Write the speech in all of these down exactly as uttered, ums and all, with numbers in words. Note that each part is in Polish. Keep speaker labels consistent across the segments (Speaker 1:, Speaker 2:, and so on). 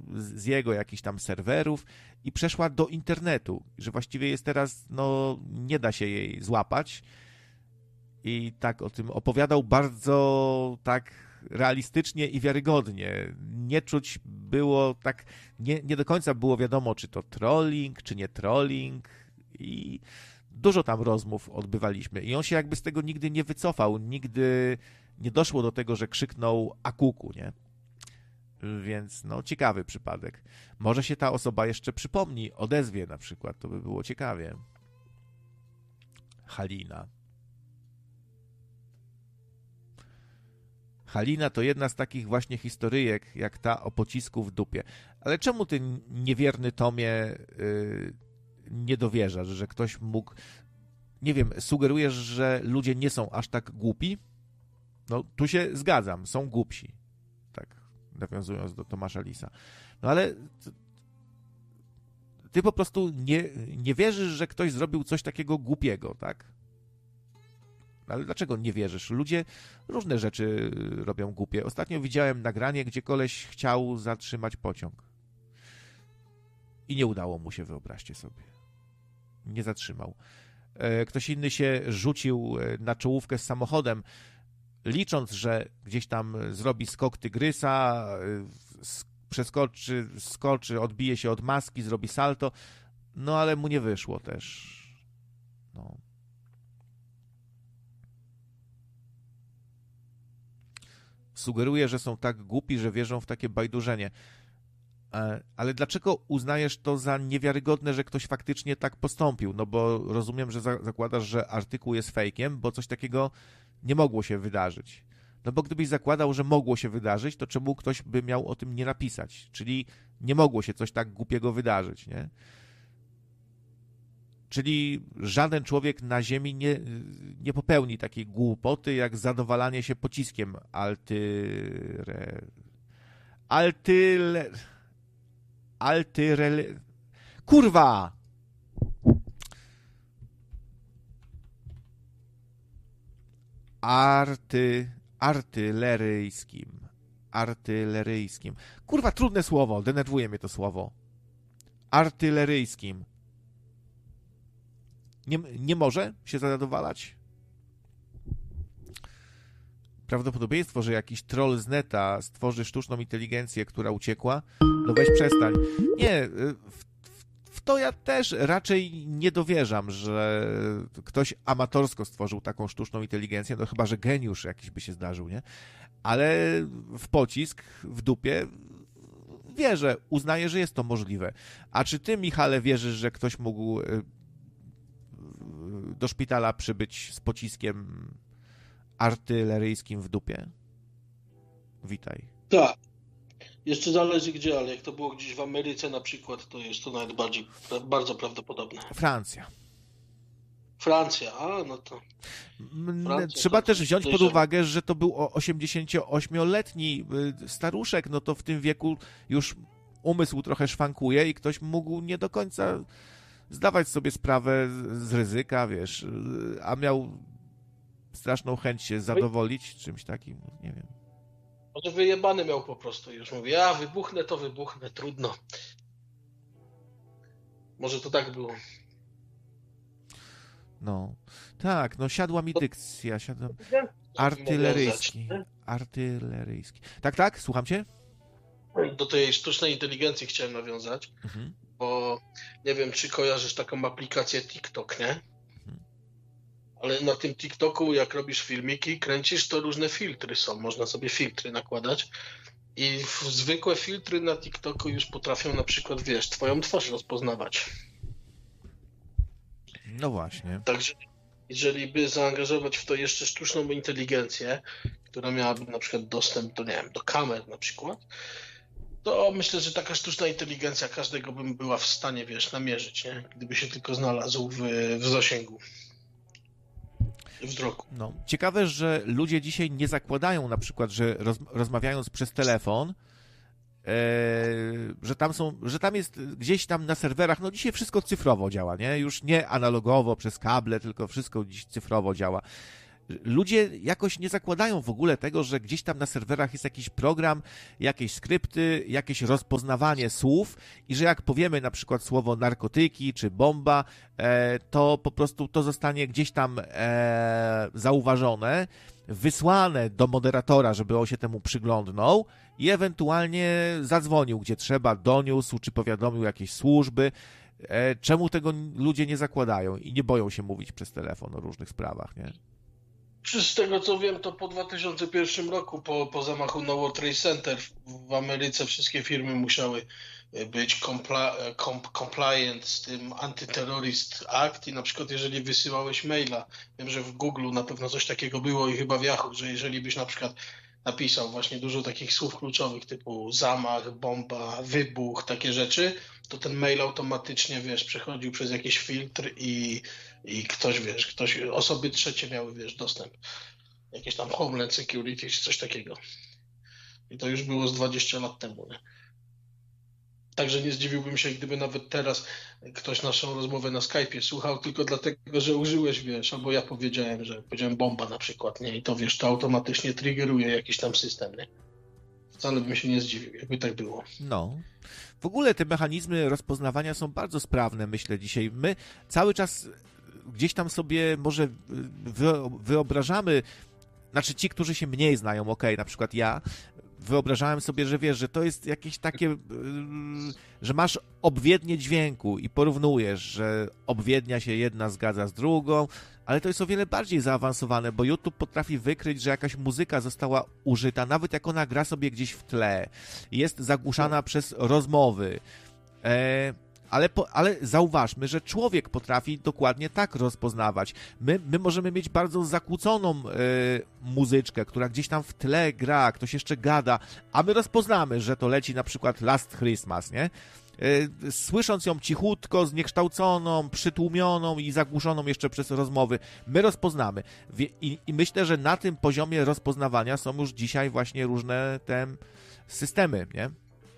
Speaker 1: z jego jakichś tam serwerów i przeszła do internetu, że właściwie jest teraz, no nie da się jej złapać i tak o tym opowiadał bardzo tak realistycznie i wiarygodnie. Nie czuć było tak, nie, nie do końca było wiadomo, czy to trolling, czy nie trolling i dużo tam rozmów odbywaliśmy i on się jakby z tego nigdy nie wycofał, nigdy nie doszło do tego, że krzyknął akuku, nie? Więc no ciekawy przypadek. Może się ta osoba jeszcze przypomni, odezwie na przykład, to by było ciekawie. Halina. Halina to jedna z takich właśnie historyjek, jak ta o pocisku w dupie. Ale czemu ty, niewierny Tomie, yy, nie dowierzasz, że ktoś mógł... Nie wiem, sugerujesz, że ludzie nie są aż tak głupi? No, tu się zgadzam, są głupsi. Tak, nawiązując do Tomasza Lisa. No ale ty po prostu nie, nie wierzysz, że ktoś zrobił coś takiego głupiego, tak? Ale dlaczego nie wierzysz? Ludzie różne rzeczy robią głupie. Ostatnio widziałem nagranie, gdzie koleś chciał zatrzymać pociąg. I nie udało mu się, wyobraźcie sobie. Nie zatrzymał. Ktoś inny się rzucił na czołówkę z samochodem, licząc, że gdzieś tam zrobi skok tygrysa, przeskoczy, skoczy, odbije się od maski, zrobi salto, no ale mu nie wyszło też. No. Sugeruje, że są tak głupi, że wierzą w takie bajdurzenie. Ale dlaczego uznajesz to za niewiarygodne, że ktoś faktycznie tak postąpił? No bo rozumiem, że za- zakładasz, że artykuł jest fejkiem, bo coś takiego nie mogło się wydarzyć. No bo gdybyś zakładał, że mogło się wydarzyć, to czemu ktoś by miał o tym nie napisać? Czyli nie mogło się coś tak głupiego wydarzyć, nie? Czyli żaden człowiek na ziemi nie, nie popełni takiej głupoty, jak zadowalanie się pociskiem altyre... Altyle... Altyrele... Kurwa! Arty... Artyleryjskim. Artyleryjskim. Kurwa, trudne słowo. Denerwuje mnie to słowo. Artyleryjskim. Nie, nie może się zadowalać? Prawdopodobieństwo, że jakiś troll z neta stworzy sztuczną inteligencję, która uciekła, no weź przestań. Nie, w, w to ja też raczej nie dowierzam, że ktoś amatorsko stworzył taką sztuczną inteligencję, no chyba, że geniusz jakiś by się zdarzył, nie? Ale w pocisk, w dupie wierzę, uznaję, że jest to możliwe. A czy ty, Michale, wierzysz, że ktoś mógł do szpitala przybyć z pociskiem artyleryjskim w dupie? Witaj.
Speaker 2: Tak. Jeszcze zależy gdzie, ale jak to było gdzieś w Ameryce na przykład, to jest to nawet bardziej, bardzo prawdopodobne.
Speaker 1: Francja.
Speaker 2: Francja, a no to...
Speaker 1: Francja, Trzeba to też wziąć pod uwagę, że to był osiemdziesięcioośmioletni staruszek, no to w tym wieku już umysł trochę szwankuje i ktoś mógł nie do końca zdawać sobie sprawę z ryzyka, wiesz, a miał straszną chęć się zadowolić czymś takim, nie wiem.
Speaker 2: Może wyjebany miał po prostu już. Mówi, ja wybuchnę, to wybuchnę, trudno. Może to tak było.
Speaker 1: No, tak, no siadła mi dykcja, siadła... Artyleryjski, artyleryjski. Tak, tak, słucham cię?
Speaker 2: Do tej sztucznej inteligencji chciałem nawiązać, mhm. bo nie wiem, czy kojarzysz taką aplikację TikTok, nie? Mhm. Ale na tym TikToku, jak robisz filmiki, kręcisz, to różne filtry są. Można sobie filtry nakładać. I zwykłe filtry na TikToku już potrafią na przykład, wiesz, twoją twarz rozpoznawać.
Speaker 1: No właśnie.
Speaker 2: Także jeżeli by zaangażować w to jeszcze sztuczną inteligencję, która miałaby na przykład dostęp do, nie wiem, do kamer na przykład, to myślę, że taka sztuczna inteligencja każdego by była w stanie, wiesz, namierzyć, nie? Gdyby się tylko znalazł w, w zasięgu. Wzroku.
Speaker 1: No. Ciekawe, że ludzie dzisiaj nie zakładają na przykład, że roz, rozmawiając przez telefon, e, że tam są, że tam jest gdzieś tam na serwerach, no dzisiaj wszystko cyfrowo działa, nie? Już nie analogowo przez kable, tylko wszystko dziś cyfrowo działa. ludzie jakoś nie zakładają w ogóle tego, że gdzieś tam na serwerach jest jakiś program, jakieś skrypty, jakieś rozpoznawanie słów i że jak powiemy na przykład słowo narkotyki czy bomba, to po prostu to zostanie gdzieś tam zauważone, wysłane do moderatora, żeby on się temu przyglądnął i ewentualnie zadzwonił, gdzie trzeba, doniósł czy powiadomił jakieś służby. Czemu tego ludzie nie zakładają i nie boją się mówić przez telefon o różnych sprawach, nie?
Speaker 2: Z tego co wiem, to po dwa tysiące pierwszym roku, po, po zamachu na World Trade Center w, w Ameryce wszystkie firmy musiały być compli- compliant z tym Anti-Terrorist Act i na przykład jeżeli wysyłałeś maila, wiem, że w Google na pewno coś takiego było i chyba w Yahoo, że jeżeli byś na przykład napisał właśnie dużo takich słów kluczowych typu zamach, bomba, wybuch, takie rzeczy, to ten mail automatycznie, wiesz, przechodził przez jakiś filtr i, i ktoś, wiesz, ktoś, osoby trzecie miały, wiesz, dostęp. Jakieś tam Homeland Security czy coś takiego. I to już było z dwadzieścia lat temu, nie? Także nie zdziwiłbym się, gdyby nawet teraz ktoś naszą rozmowę na Skype'ie słuchał tylko dlatego, że użyłeś, wiesz, albo ja powiedziałem, że powiedziałem bomba na przykład, nie? I to, wiesz, to automatycznie triggeruje jakiś tam system, nie? Wcale bym się nie zdziwił, jakby tak było.
Speaker 1: No. W ogóle te mechanizmy rozpoznawania są bardzo sprawne, myślę, dzisiaj. My cały czas gdzieś tam sobie może wyobrażamy, znaczy ci, którzy się mniej znają, okej, okay, na przykład ja, wyobrażałem sobie, że wiesz, że to jest jakieś takie, że masz obwiednię dźwięku i porównujesz, że obwiednia się jedna zgadza z drugą, ale to jest o wiele bardziej zaawansowane, bo YouTube potrafi wykryć, że jakaś muzyka została użyta, nawet jak ona gra sobie gdzieś w tle, jest zagłuszana przez rozmowy. E, ale, po, ale zauważmy, że człowiek potrafi dokładnie tak rozpoznawać. My, my możemy mieć bardzo zakłóconą e, muzyczkę, która gdzieś tam w tle gra, ktoś jeszcze gada, a my rozpoznamy, że to leci na przykład Last Christmas, nie? Słysząc ją cichutko, zniekształconą, przytłumioną i zagłuszoną jeszcze przez rozmowy, my rozpoznamy. I, i myślę, że na tym poziomie rozpoznawania są już dzisiaj właśnie różne te systemy, nie?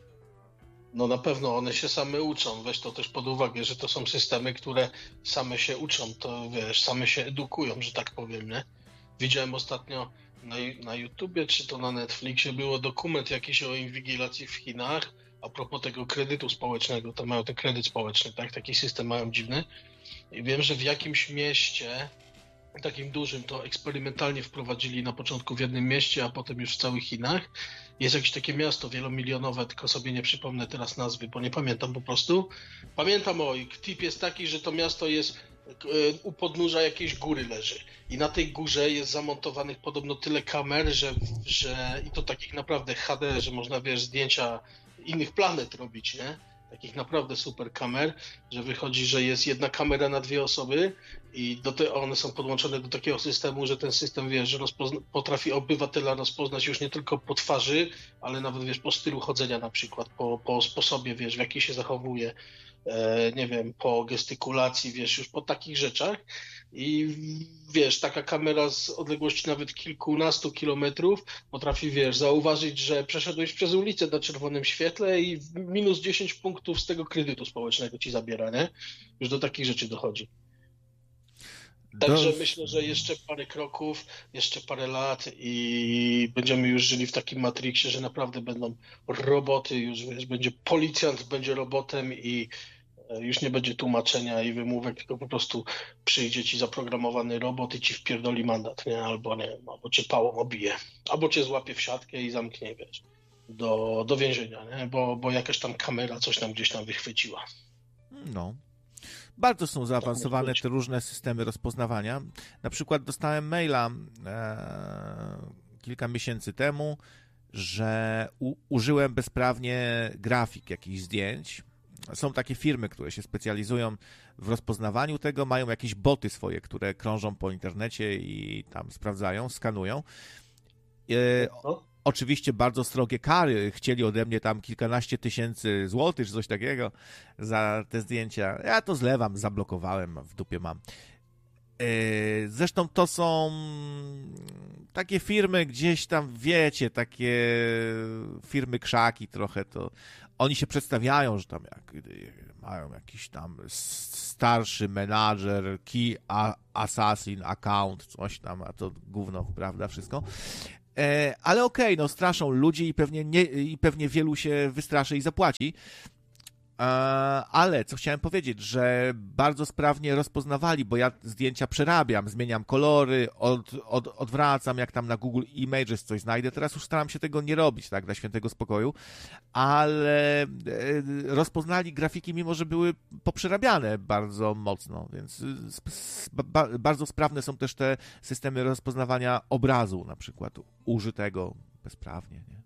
Speaker 2: No na pewno, one się same uczą. Weź to też pod uwagę, że to są systemy, które same się uczą, to wiesz, same się edukują, że tak powiem, nie? Widziałem ostatnio na, na YouTubie, czy to na Netflixie, było dokument jakiś o inwigilacji w Chinach, a propos tego kredytu społecznego, to mają ten kredyt społeczny, tak? Taki system mają dziwny. I wiem, że w jakimś mieście, takim dużym, to eksperymentalnie wprowadzili na początku w jednym mieście, a potem już w całych Chinach. Jest jakieś takie miasto wielomilionowe, tylko sobie nie przypomnę teraz nazwy, bo nie pamiętam po prostu. Pamiętam, o, tip jest taki, że to miasto jest u podnóża jakiejś góry leży. I na tej górze jest zamontowanych podobno tyle kamer, że, że i to takich naprawdę H D, że można, wiesz, zdjęcia innych planet robić, nie? Takich naprawdę super kamer, że wychodzi, że jest jedna kamera na dwie osoby i do te, one są podłączone do takiego systemu, że ten system, wiesz, że rozpozna, potrafi obywatela rozpoznać już nie tylko po twarzy, ale nawet, wiesz, po stylu chodzenia na przykład, po, po sposobie, wiesz, w jaki się zachowuje, e, nie wiem, po gestykulacji, wiesz, już po takich rzeczach. I wiesz, taka kamera z odległości nawet kilkunastu kilometrów potrafi, wiesz, zauważyć, że przeszedłeś przez ulicę na czerwonym świetle i minus dziesięć punktów z tego kredytu społecznego ci zabiera, nie? Już do takich rzeczy dochodzi. Także do... myślę, że jeszcze parę kroków, jeszcze parę lat i będziemy już żyli w takim Matrixie, że naprawdę będą roboty, już wiesz, będzie policjant, będzie robotem i już nie będzie tłumaczenia i wymówek, tylko po prostu przyjdzie ci zaprogramowany robot i ci wpierdoli mandat, nie? Albo nie wiem, albo cię pałą obije, albo cię złapie w siatkę i zamknie, wiesz, do, do więzienia, nie? Bo, bo jakaś tam kamera coś tam gdzieś tam wychwyciła.
Speaker 1: No. Bardzo są zaawansowane te różne systemy rozpoznawania. Na przykład dostałem maila e, kilka miesięcy temu, że u, użyłem bezprawnie grafik jakichś zdjęć. Są takie firmy, które się specjalizują w rozpoznawaniu tego, mają jakieś boty swoje, które krążą po internecie i tam sprawdzają, skanują. E, o, oczywiście bardzo srogie kary, chcieli ode mnie tam kilkanaście tysięcy złotych, czy coś takiego za te zdjęcia. Ja to zlewam, zablokowałem, w dupie mam. E, zresztą to są takie firmy gdzieś tam, wiecie, takie firmy krzaki trochę to. oni się przedstawiają, że tam jak, mają jakiś tam starszy menadżer, key assassin account, coś tam, a to gówno, prawda, wszystko. E, ale okej, okay, no straszą ludzi i pewnie, nie, i pewnie wielu się wystraszy i zapłaci. Ale co chciałem powiedzieć, że bardzo sprawnie rozpoznawali, bo ja zdjęcia przerabiam, zmieniam kolory, od, od, odwracam, jak tam na Google Images coś znajdę. Teraz już staram się tego nie robić, tak, dla świętego spokoju, ale rozpoznali grafiki, mimo że były poprzerabiane bardzo mocno, więc ba, bardzo sprawne są też te systemy rozpoznawania obrazu, na przykład użytego bezprawnie, nie?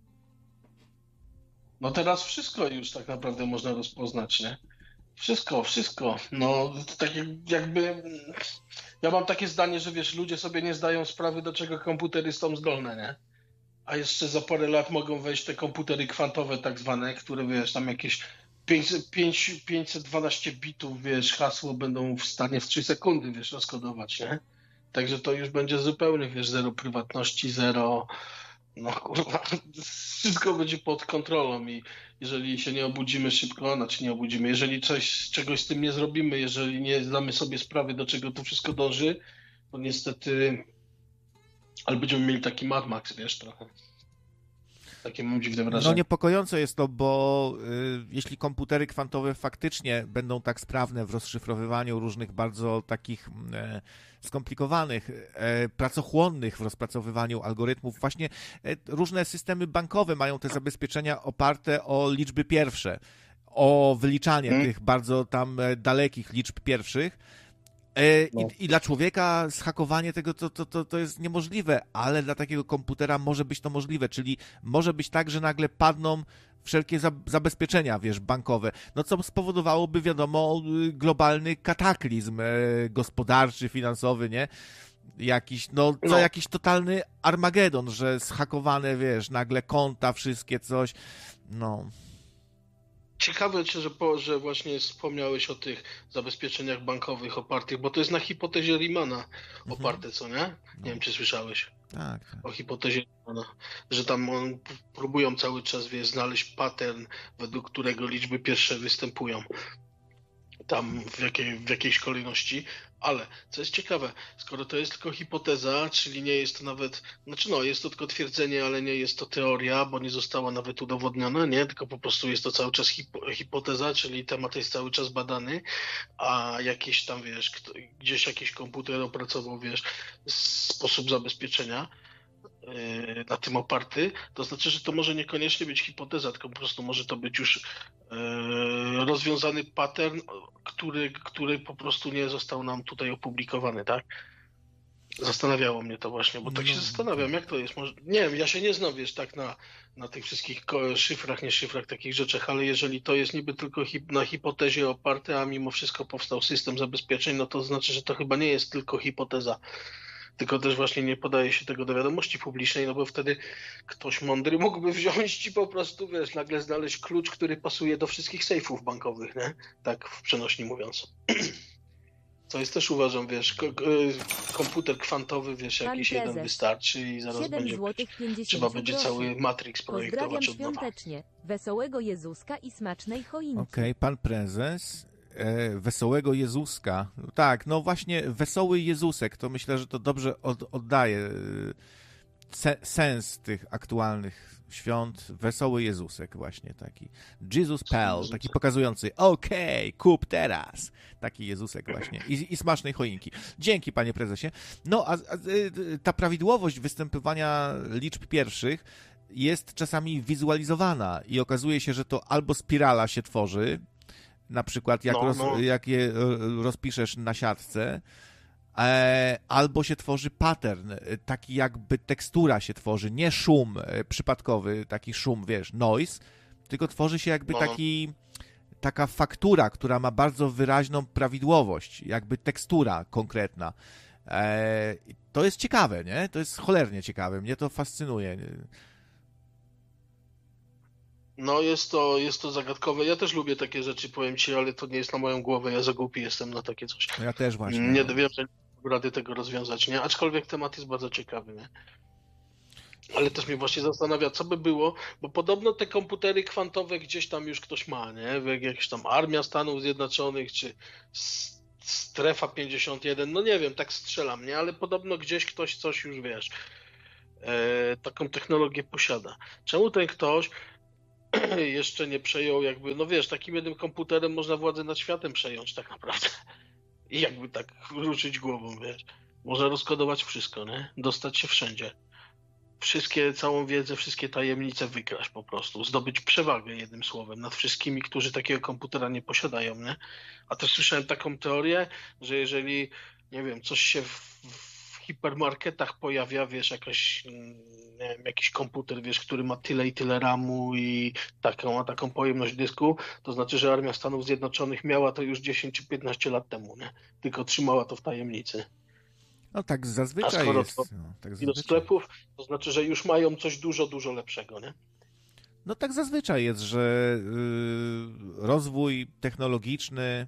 Speaker 2: No teraz wszystko już tak naprawdę można rozpoznać, nie? Wszystko, wszystko. No tak jakby... Ja mam takie zdanie, że wiesz, ludzie sobie nie zdają sprawy, do czego komputery są zdolne, nie? A jeszcze za parę lat mogą wejść te komputery kwantowe tak zwane, które wiesz, tam jakieś pięćset dwanaście bitów, wiesz, hasło będą w stanie w trzy sekundy, wiesz, rozkodować, nie? Także to już będzie zupełnie, wiesz, zero prywatności, zero... No kurwa, wszystko będzie pod kontrolą i jeżeli się nie obudzimy szybko, znaczy nie obudzimy, jeżeli coś, czegoś z tym nie zrobimy, jeżeli nie zdamy sobie sprawy, do czego to wszystko dąży, to niestety, ale będziemy mieli taki Mad Max, wiesz, trochę. Takie mam dziwne wrażenie.
Speaker 1: No niepokojące jest to, bo y, jeśli komputery kwantowe faktycznie będą tak sprawne w rozszyfrowywaniu różnych bardzo takich e, skomplikowanych, e, pracochłonnych w rozpracowywaniu algorytmów, właśnie e, różne systemy bankowe mają te zabezpieczenia oparte o liczby pierwsze, o wyliczanie hmm. tych bardzo tam dalekich liczb pierwszych. I, no. I dla człowieka zhakowanie tego to, to, to, to jest niemożliwe, ale dla takiego komputera może być to możliwe, czyli może być tak, że nagle padną wszelkie za, zabezpieczenia, wiesz, bankowe, no co spowodowałoby, wiadomo, globalny kataklizm e, gospodarczy, finansowy, nie? Jakiś, no, co
Speaker 2: no.
Speaker 1: jakiś totalny Armagedon, że zhakowane, wiesz, nagle konta, wszystkie coś, no...
Speaker 2: Ciekawe, że, po, że właśnie wspomniałeś o tych zabezpieczeniach bankowych opartych, bo to jest na hipotezie Riemana oparte, co nie? Nie no. wiem, czy słyszałeś.
Speaker 1: Tak, tak.
Speaker 2: O hipotezie Riemana, że tam on, próbują cały czas, wiesz, znaleźć pattern, według którego liczby pierwsze występują tam w, jakiej, w jakiejś kolejności, ale co jest ciekawe, skoro to jest tylko hipoteza, czyli nie jest to nawet, znaczy no, jest to tylko twierdzenie, ale nie jest to teoria, bo nie została nawet udowodniona, nie, tylko po prostu jest to cały czas hipo, hipoteza, czyli temat jest cały czas badany, a jakiś tam, wiesz, kto, gdzieś jakiś komputer opracował, wiesz, sposób zabezpieczenia yy, na tym oparty, to znaczy, że to może niekoniecznie być hipoteza, tylko po prostu może to być już yy, rozwiązany pattern, który, który po prostu nie został nam tutaj opublikowany, tak? Zastanawiało mnie to właśnie, bo tak się zastanawiam, jak to jest. Może, nie wiem, ja się nie znam, wiesz, tak na, na tych wszystkich szyfrach, nie szyfrach, takich rzeczach, ale jeżeli to jest niby tylko hip, na hipotezie oparte, a mimo wszystko powstał system zabezpieczeń, no to znaczy, że to chyba nie jest tylko hipoteza, tylko też właśnie nie podaje się tego do wiadomości publicznej, no bo wtedy ktoś mądry mógłby wziąć i po prostu, wiesz, nagle znaleźć klucz, który pasuje do wszystkich sejfów bankowych, nie? Tak w przenośni mówiąc. To jest też, uważam, wiesz, komputer kwantowy, wiesz, jakiś jeden wystarczy i zaraz będzie, trzeba będzie cały Matrix projektować od nowa.
Speaker 3: Świątecznie. Wesołego Jezuska i smacznej choinki.
Speaker 1: Okej, okay, pan prezes. E, wesołego Jezuska. Tak, no właśnie wesoły Jezusek, to myślę, że to dobrze od, oddaje se, sens tych aktualnych świąt. Wesoły Jezusek właśnie taki. Jesus Pal, taki pokazujący okej, okay, kup teraz. Taki Jezusek właśnie. I, i smacznej choinki. Dzięki, panie prezesie. No, a, a ta prawidłowość występowania liczb pierwszych jest czasami wizualizowana i okazuje się, że to albo spirala się tworzy, na przykład jak,
Speaker 2: no,
Speaker 1: roz,
Speaker 2: no.
Speaker 1: jak je rozpiszesz na siatce, e, albo się tworzy pattern, taki jakby tekstura się tworzy, nie szum e, przypadkowy, taki szum, wiesz, noise, tylko tworzy się jakby
Speaker 2: no.
Speaker 1: taki, taka faktura, która ma bardzo wyraźną prawidłowość, jakby tekstura konkretna. E, to jest ciekawe, nie? To jest cholernie ciekawe, mnie to fascynuje.
Speaker 2: No jest to, jest to zagadkowe. Ja też lubię takie rzeczy, powiem ci, ale to nie jest na moją głowę. Ja za głupi jestem na takie coś.
Speaker 1: Ja też właśnie.
Speaker 2: Nie wiem, że nie rady tego rozwiązać, nie? Aczkolwiek temat jest bardzo ciekawy, nie? Ale też mnie właśnie zastanawia, co by było, bo podobno te komputery kwantowe gdzieś tam już ktoś ma, nie? Jak jakaś tam Armia Stanów Zjednoczonych, czy Strefa pięćdziesiąt jeden, no nie wiem, tak strzelam, nie? Ale podobno gdzieś ktoś coś już, wiesz, e, taką technologię posiada. Czemu ten ktoś jeszcze nie przejął jakby, no wiesz, takim jednym komputerem można władzę nad światem przejąć tak naprawdę. I jakby tak ruszyć głową, wiesz. Można rozkodować wszystko, nie? Dostać się wszędzie. Wszystkie, całą wiedzę, wszystkie tajemnice wykraść po prostu. Zdobyć przewagę, jednym słowem, nad wszystkimi, którzy takiego komputera nie posiadają, nie? A też słyszałem taką teorię, że jeżeli, nie wiem, coś się w, w hipermarketach pojawia, wiesz, jakaś, nie wiem, jakiś komputer, wiesz, który ma tyle i tyle ramu i taką, ma taką pojemność dysku, to znaczy, że Armia Stanów Zjednoczonych miała to już dziesięć czy piętnaście lat temu, nie? Tylko trzymała to w tajemnicy.
Speaker 1: No tak zazwyczaj
Speaker 2: A skoro
Speaker 1: jest.
Speaker 2: to
Speaker 1: No, tak
Speaker 2: do
Speaker 1: zazwyczaj.
Speaker 2: sklepów, to znaczy, że już mają coś dużo, dużo lepszego, nie?
Speaker 1: No tak zazwyczaj jest, że y, rozwój technologiczny,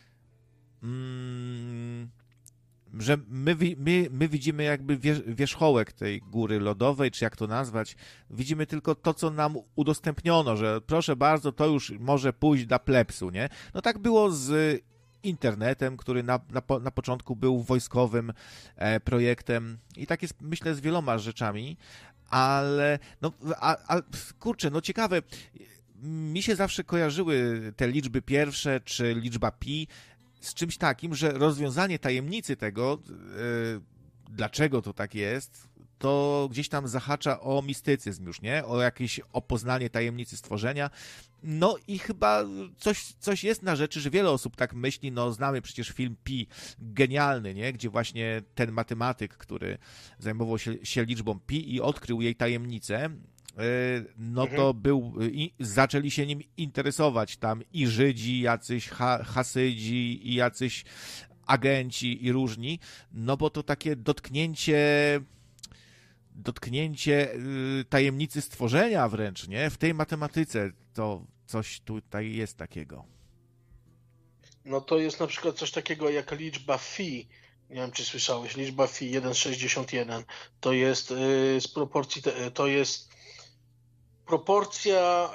Speaker 1: mm, że my, my, my widzimy jakby wierzchołek tej góry lodowej, czy jak to nazwać, widzimy tylko to, co nam udostępniono, że proszę bardzo, to już może pójść dla plebsu, nie? No tak było z internetem, który na, na, na początku był wojskowym e, projektem i tak jest, myślę, z wieloma rzeczami, ale no, a, a, kurczę, no ciekawe, mi się zawsze kojarzyły te liczby pierwsze, czy liczba pi z czymś takim, że rozwiązanie tajemnicy tego, yy, dlaczego to tak jest, to gdzieś tam zahacza o mistycyzm już, nie? O jakieś opoznanie tajemnicy stworzenia. No i chyba coś, coś jest na rzeczy, że wiele osób tak myśli, no znamy przecież film Pi, genialny, nie? Gdzie właśnie ten matematyk, który zajmował się, się liczbą Pi i odkrył jej tajemnicę, no to mhm. był, i zaczęli się nim interesować tam i Żydzi, jacyś ha, Hasydzi i jacyś agenci i różni, no bo to takie dotknięcie dotknięcie y, tajemnicy stworzenia wręcz, nie? W tej matematyce to coś tutaj jest takiego.
Speaker 2: No to jest na przykład coś takiego jak liczba phi. Nie wiem, czy słyszałeś, liczba phi jeden przecinek sześćdziesiąt jeden. To jest y, z proporcji, to jest proporcja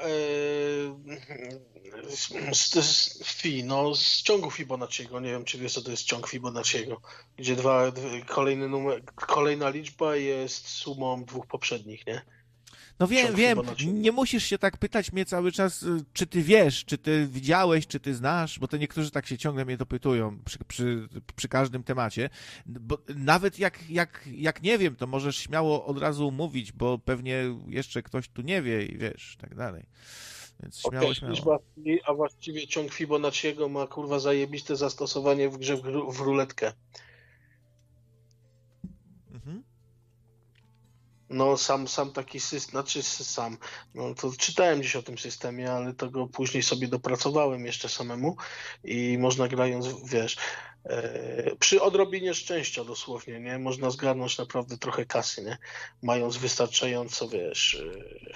Speaker 2: yy, z, z phi, no z ciągu Fibonacciego. Nie wiem, czy wiesz, co to jest ciąg Fibonacciego, gdzie dwa, dwie, kolejny numer, kolejna liczba jest sumą dwóch poprzednich, nie?
Speaker 1: No wiem, wiem, nie musisz się tak pytać mnie cały czas, czy ty wiesz, czy ty widziałeś, czy ty znasz, bo to niektórzy tak się ciągle mnie dopytują przy, przy, przy każdym temacie, bo nawet jak, jak, jak nie wiem, to możesz śmiało od razu mówić, bo pewnie jeszcze ktoś tu nie wie i wiesz, tak dalej. Więc śmiało,
Speaker 2: okay,
Speaker 1: śmiało.
Speaker 2: Liczba, a właściwie ciąg Fibonacciego ma kurwa zajebiste zastosowanie w grze w, w ruletkę. Mhm. No sam, sam taki system, znaczy sam, no to czytałem gdzieś o tym systemie, ale to go później sobie dopracowałem jeszcze samemu i można grając, wiesz, e, przy odrobinie szczęścia dosłownie, nie, można zgarnąć naprawdę trochę kasy, nie, mając wystarczająco, wiesz, e,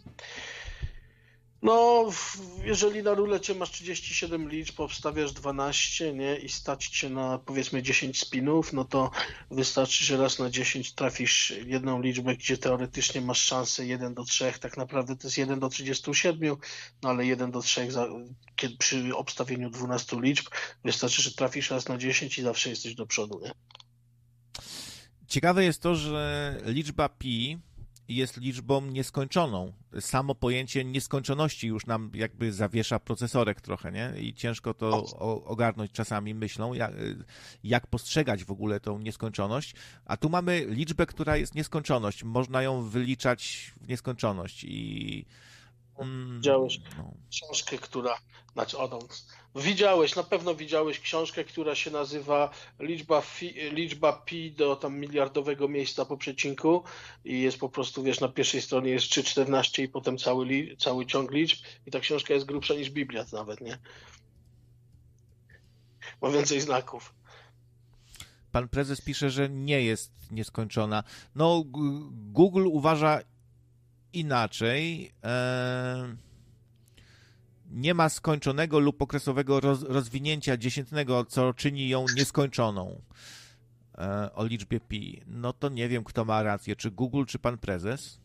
Speaker 2: no jeżeli na rulecie masz trzydzieści siedem liczb, obstawiasz dwanaście, nie, i stać cię na powiedzmy dziesięć spinów, no to wystarczy, że raz na dziesięć trafisz jedną liczbę, gdzie teoretycznie masz szansę jeden do trzech, tak naprawdę to jest jeden do trzydziestu siedmiu, no ale jeden do trzech za, kiedy, przy obstawieniu dwunastu liczb wystarczy, że trafisz raz na dziesięć i zawsze jesteś do przodu, nie?
Speaker 1: Ciekawe jest to, że liczba pi jest liczbą nieskończoną. Samo pojęcie nieskończoności już nam jakby zawiesza procesorek trochę, nie? I ciężko to ogarnąć czasami myślą, jak, jak postrzegać w ogóle tą nieskończoność. A tu mamy liczbę, która jest nieskończoność. Można ją wyliczać w nieskończoność i...
Speaker 2: Widziałeś no. książkę, która... Znaczy, o, widziałeś, na pewno widziałeś książkę, która się nazywa Liczba, fi, liczba pi do tam miliardowego miejsca po przecinku i jest po prostu, wiesz, na pierwszej stronie jest trzy czternaście i potem cały, li, cały ciąg liczb i ta książka jest grubsza niż Biblia nawet, nie? Ma więcej znaków.
Speaker 1: Pan prezes pisze, że nie jest nieskończona. No, Google uważa inaczej. Eee, nie ma skończonego lub okresowego roz, rozwinięcia dziesiętnego, co czyni ją nieskończoną. e, o liczbie pi, no to nie wiem, kto ma rację, czy Google, czy pan prezes?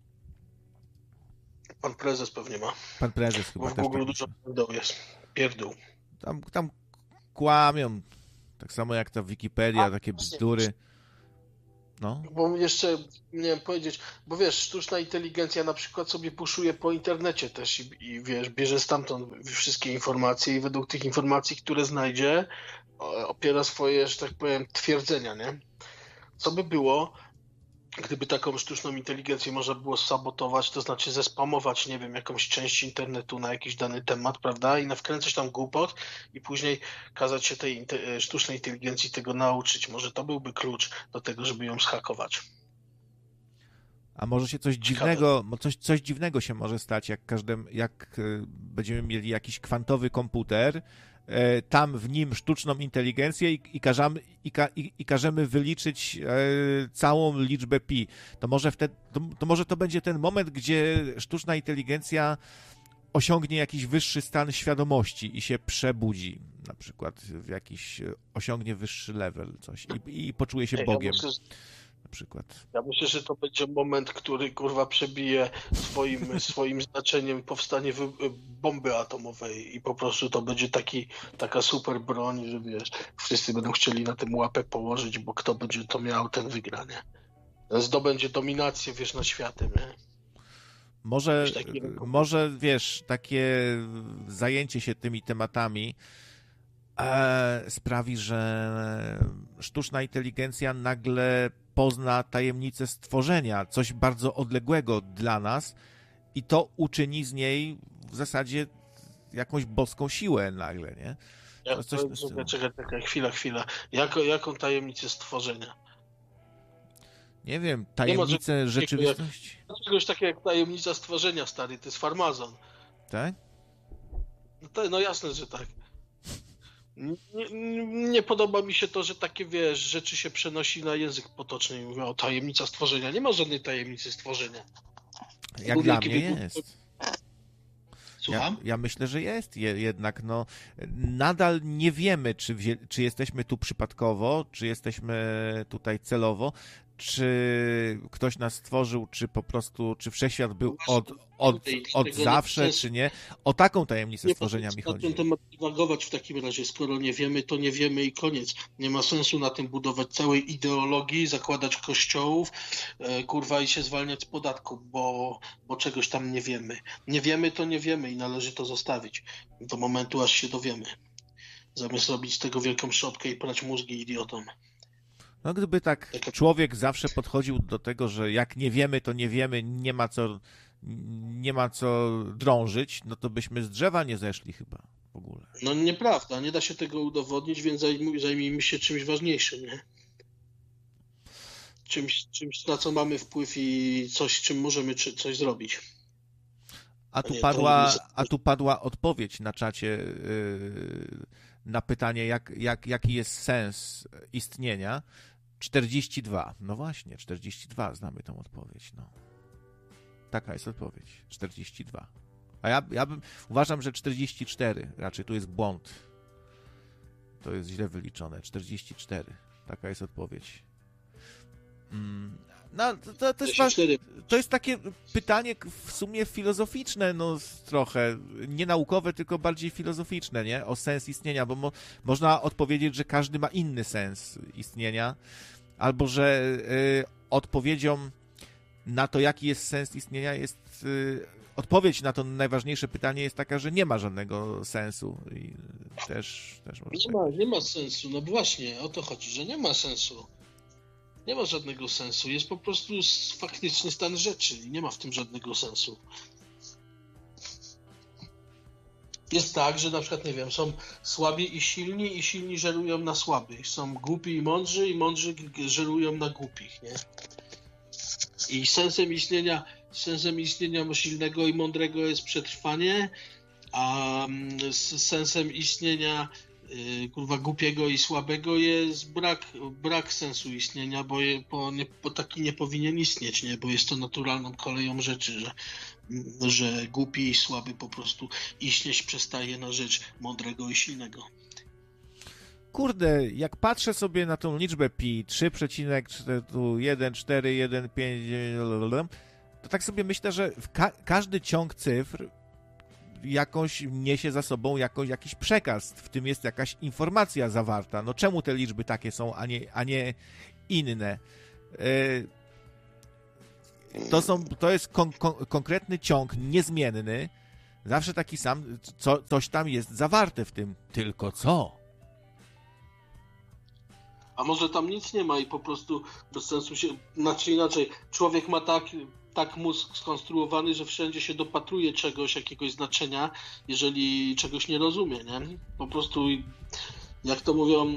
Speaker 2: Pan prezes pewnie ma.
Speaker 1: Pan prezes chyba
Speaker 2: Bo w
Speaker 1: też
Speaker 2: Google
Speaker 1: tak
Speaker 2: dużo
Speaker 1: myślę.
Speaker 2: pierdół jest. Pierdół.
Speaker 1: Tam, tam kłamią, tak samo jak ta Wikipedia,
Speaker 2: A,
Speaker 1: takie
Speaker 2: właśnie.
Speaker 1: bzdury. No.
Speaker 2: Bo jeszcze, nie wiem powiedzieć, bo wiesz, sztuczna inteligencja na przykład sobie puszuje po internecie też i, i wiesz, bierze stamtąd wszystkie informacje i według tych informacji, które znajdzie, opiera swoje, że tak powiem, twierdzenia, nie? Co by było, gdyby taką sztuczną inteligencję można było sabotować, to znaczy zespamować, nie wiem, jakąś część internetu na jakiś dany temat, prawda? I nawkręcać tam głupot i później kazać się tej inte- sztucznej inteligencji tego nauczyć. Może to byłby klucz do tego, żeby ją zhakować.
Speaker 1: A może się coś dziwnego, coś, coś dziwnego się może stać, jak każdym, jak będziemy mieli jakiś kwantowy komputer, tam w nim sztuczną inteligencję i, i, każamy, i, ka, i, i każemy wyliczyć e, całą liczbę pi. To może, wtedy, to, to może to będzie ten moment, gdzie sztuczna inteligencja osiągnie jakiś wyższy stan świadomości i się przebudzi, na przykład w jakiś, osiągnie wyższy level, coś i, i poczuje się
Speaker 2: Ej,
Speaker 1: Bogiem.
Speaker 2: Ja myślę,
Speaker 1: na przykład.
Speaker 2: Ja myślę, że to będzie moment, który kurwa przebije swoim, swoim znaczeniem powstanie wy- bomby atomowej i po prostu to będzie taki, taka super broń, że wiesz, wszyscy będą chcieli na tym łapę położyć, bo kto będzie to miał, ten wygra, nie? Zdobędzie dominację, wiesz, nad światem, nie?
Speaker 1: Może,
Speaker 2: taki-
Speaker 1: może wiesz, takie zajęcie się tymi tematami e, sprawi, że sztuczna inteligencja nagle pozna tajemnicę stworzenia, coś bardzo odległego dla nas i to uczyni z niej w zasadzie jakąś boską siłę nagle, nie?
Speaker 2: Ja,
Speaker 1: coś
Speaker 2: to, czekaj, czekaj, czekaj, chwila, chwila. Jako, jaką tajemnicę stworzenia?
Speaker 1: Nie wiem, tajemnicę
Speaker 2: Nie ma, że-
Speaker 1: rzeczywistości,
Speaker 2: Czegoś takiego jak tajemnica stworzenia, stary, to jest farmazon.
Speaker 1: tak?
Speaker 2: No, to, no jasne, że tak. Nie, nie, nie podoba mi się to, że takie, wiesz, rzeczy się przenosi na język potoczny i mówią o tajemnica stworzenia. Nie ma żadnej tajemnicy stworzenia.
Speaker 1: Jak
Speaker 2: Był
Speaker 1: dla
Speaker 2: wielki
Speaker 1: mnie
Speaker 2: wybuch.
Speaker 1: jest. Ja,
Speaker 2: Słucham?
Speaker 1: ja myślę, że jest je, jednak, no, nadal nie wiemy, czy, wzię, czy jesteśmy tu przypadkowo, czy jesteśmy tutaj celowo, czy ktoś nas stworzył, czy po prostu, czy wszechświat był od, od, od zawsze, czy nie. O taką tajemnicę stworzenia mi
Speaker 2: na
Speaker 1: chodzi.
Speaker 2: ten temat dywagować w takim razie, skoro nie wiemy, to nie wiemy i koniec. Nie ma sensu na tym budować całej ideologii, zakładać kościołów, e, kurwa i się zwalniać z podatku, bo, bo czegoś tam nie wiemy. Nie wiemy, to nie wiemy i należy to zostawić do momentu, aż się dowiemy. Zamiast robić z tego wielką szopkę i prać mózgi idiotom.
Speaker 1: No gdyby tak człowiek zawsze podchodził do tego, że jak nie wiemy, to nie wiemy, nie ma co, nie ma co drążyć, no to byśmy z drzewa nie zeszli chyba w ogóle.
Speaker 2: No nieprawda, nie da się tego udowodnić, więc zajmij, zajmijmy się czymś ważniejszym, nie? Czymś, czymś, na co mamy wpływ i coś, czym możemy czy, coś zrobić.
Speaker 1: A tu
Speaker 2: nie,
Speaker 1: padła,
Speaker 2: to nie-
Speaker 1: a tu padła odpowiedź na czacie yy, na pytanie, jak, jak, jaki jest sens istnienia. czterdzieści dwa. No właśnie, czterdzieści dwa, znamy tą odpowiedź. No. Taka jest odpowiedź. czterdzieści dwa. A ja, ja bym, uważam, że czterdzieści cztery. Raczej tu jest błąd. To jest źle wyliczone. czterdzieści cztery. Taka jest odpowiedź. Mm. No, to, to, to, jest, to jest takie pytanie w sumie filozoficzne, no trochę, nie naukowe, tylko bardziej filozoficzne, nie? O sens istnienia, bo mo, można odpowiedzieć, że każdy ma inny sens istnienia, albo że y, odpowiedzią na to, jaki jest sens istnienia jest, y, odpowiedź na to najważniejsze pytanie jest taka, że nie ma żadnego sensu i też, też może
Speaker 2: nie, ma, nie ma sensu, no właśnie, o to chodzi, że nie ma sensu. Nie ma żadnego sensu. Jest po prostu faktyczny stan rzeczy i nie ma w tym żadnego sensu. Jest tak, że na przykład, nie wiem, są słabi i silni i silni żerują na słabych. Są głupi i mądrzy i mądrzy żerują na głupich, nie? I sensem istnienia, sensem istnienia silnego i mądrego jest przetrwanie, a sensem istnienia kurwa głupiego i słabego jest brak, brak sensu istnienia, bo, je, bo, nie, bo taki nie powinien istnieć, nie? Bo jest to naturalną koleją rzeczy, że, że głupi i słaby po prostu istnieć przestaje na rzecz mądrego i silnego.
Speaker 1: kurde, jak patrzę sobie na tą liczbę pi, trzy przecinek jeden cztery jeden pięć, to tak sobie myślę, że ka- każdy ciąg cyfr jakoś niesie za sobą jakoś, jakiś przekaz, w tym jest jakaś informacja zawarta. No czemu te liczby takie są, a nie, a nie inne? To, są, to jest kon- kon- konkretny ciąg niezmienny, zawsze taki sam, co, coś tam jest zawarte w tym, tylko co?
Speaker 2: A może tam nic nie ma i po prostu bez sensu się, znaczy inaczej, człowiek ma tak, tak mózg skonstruowany, że wszędzie się dopatruje czegoś, jakiegoś znaczenia, jeżeli czegoś nie rozumie, nie? Po prostu, jak to mówią,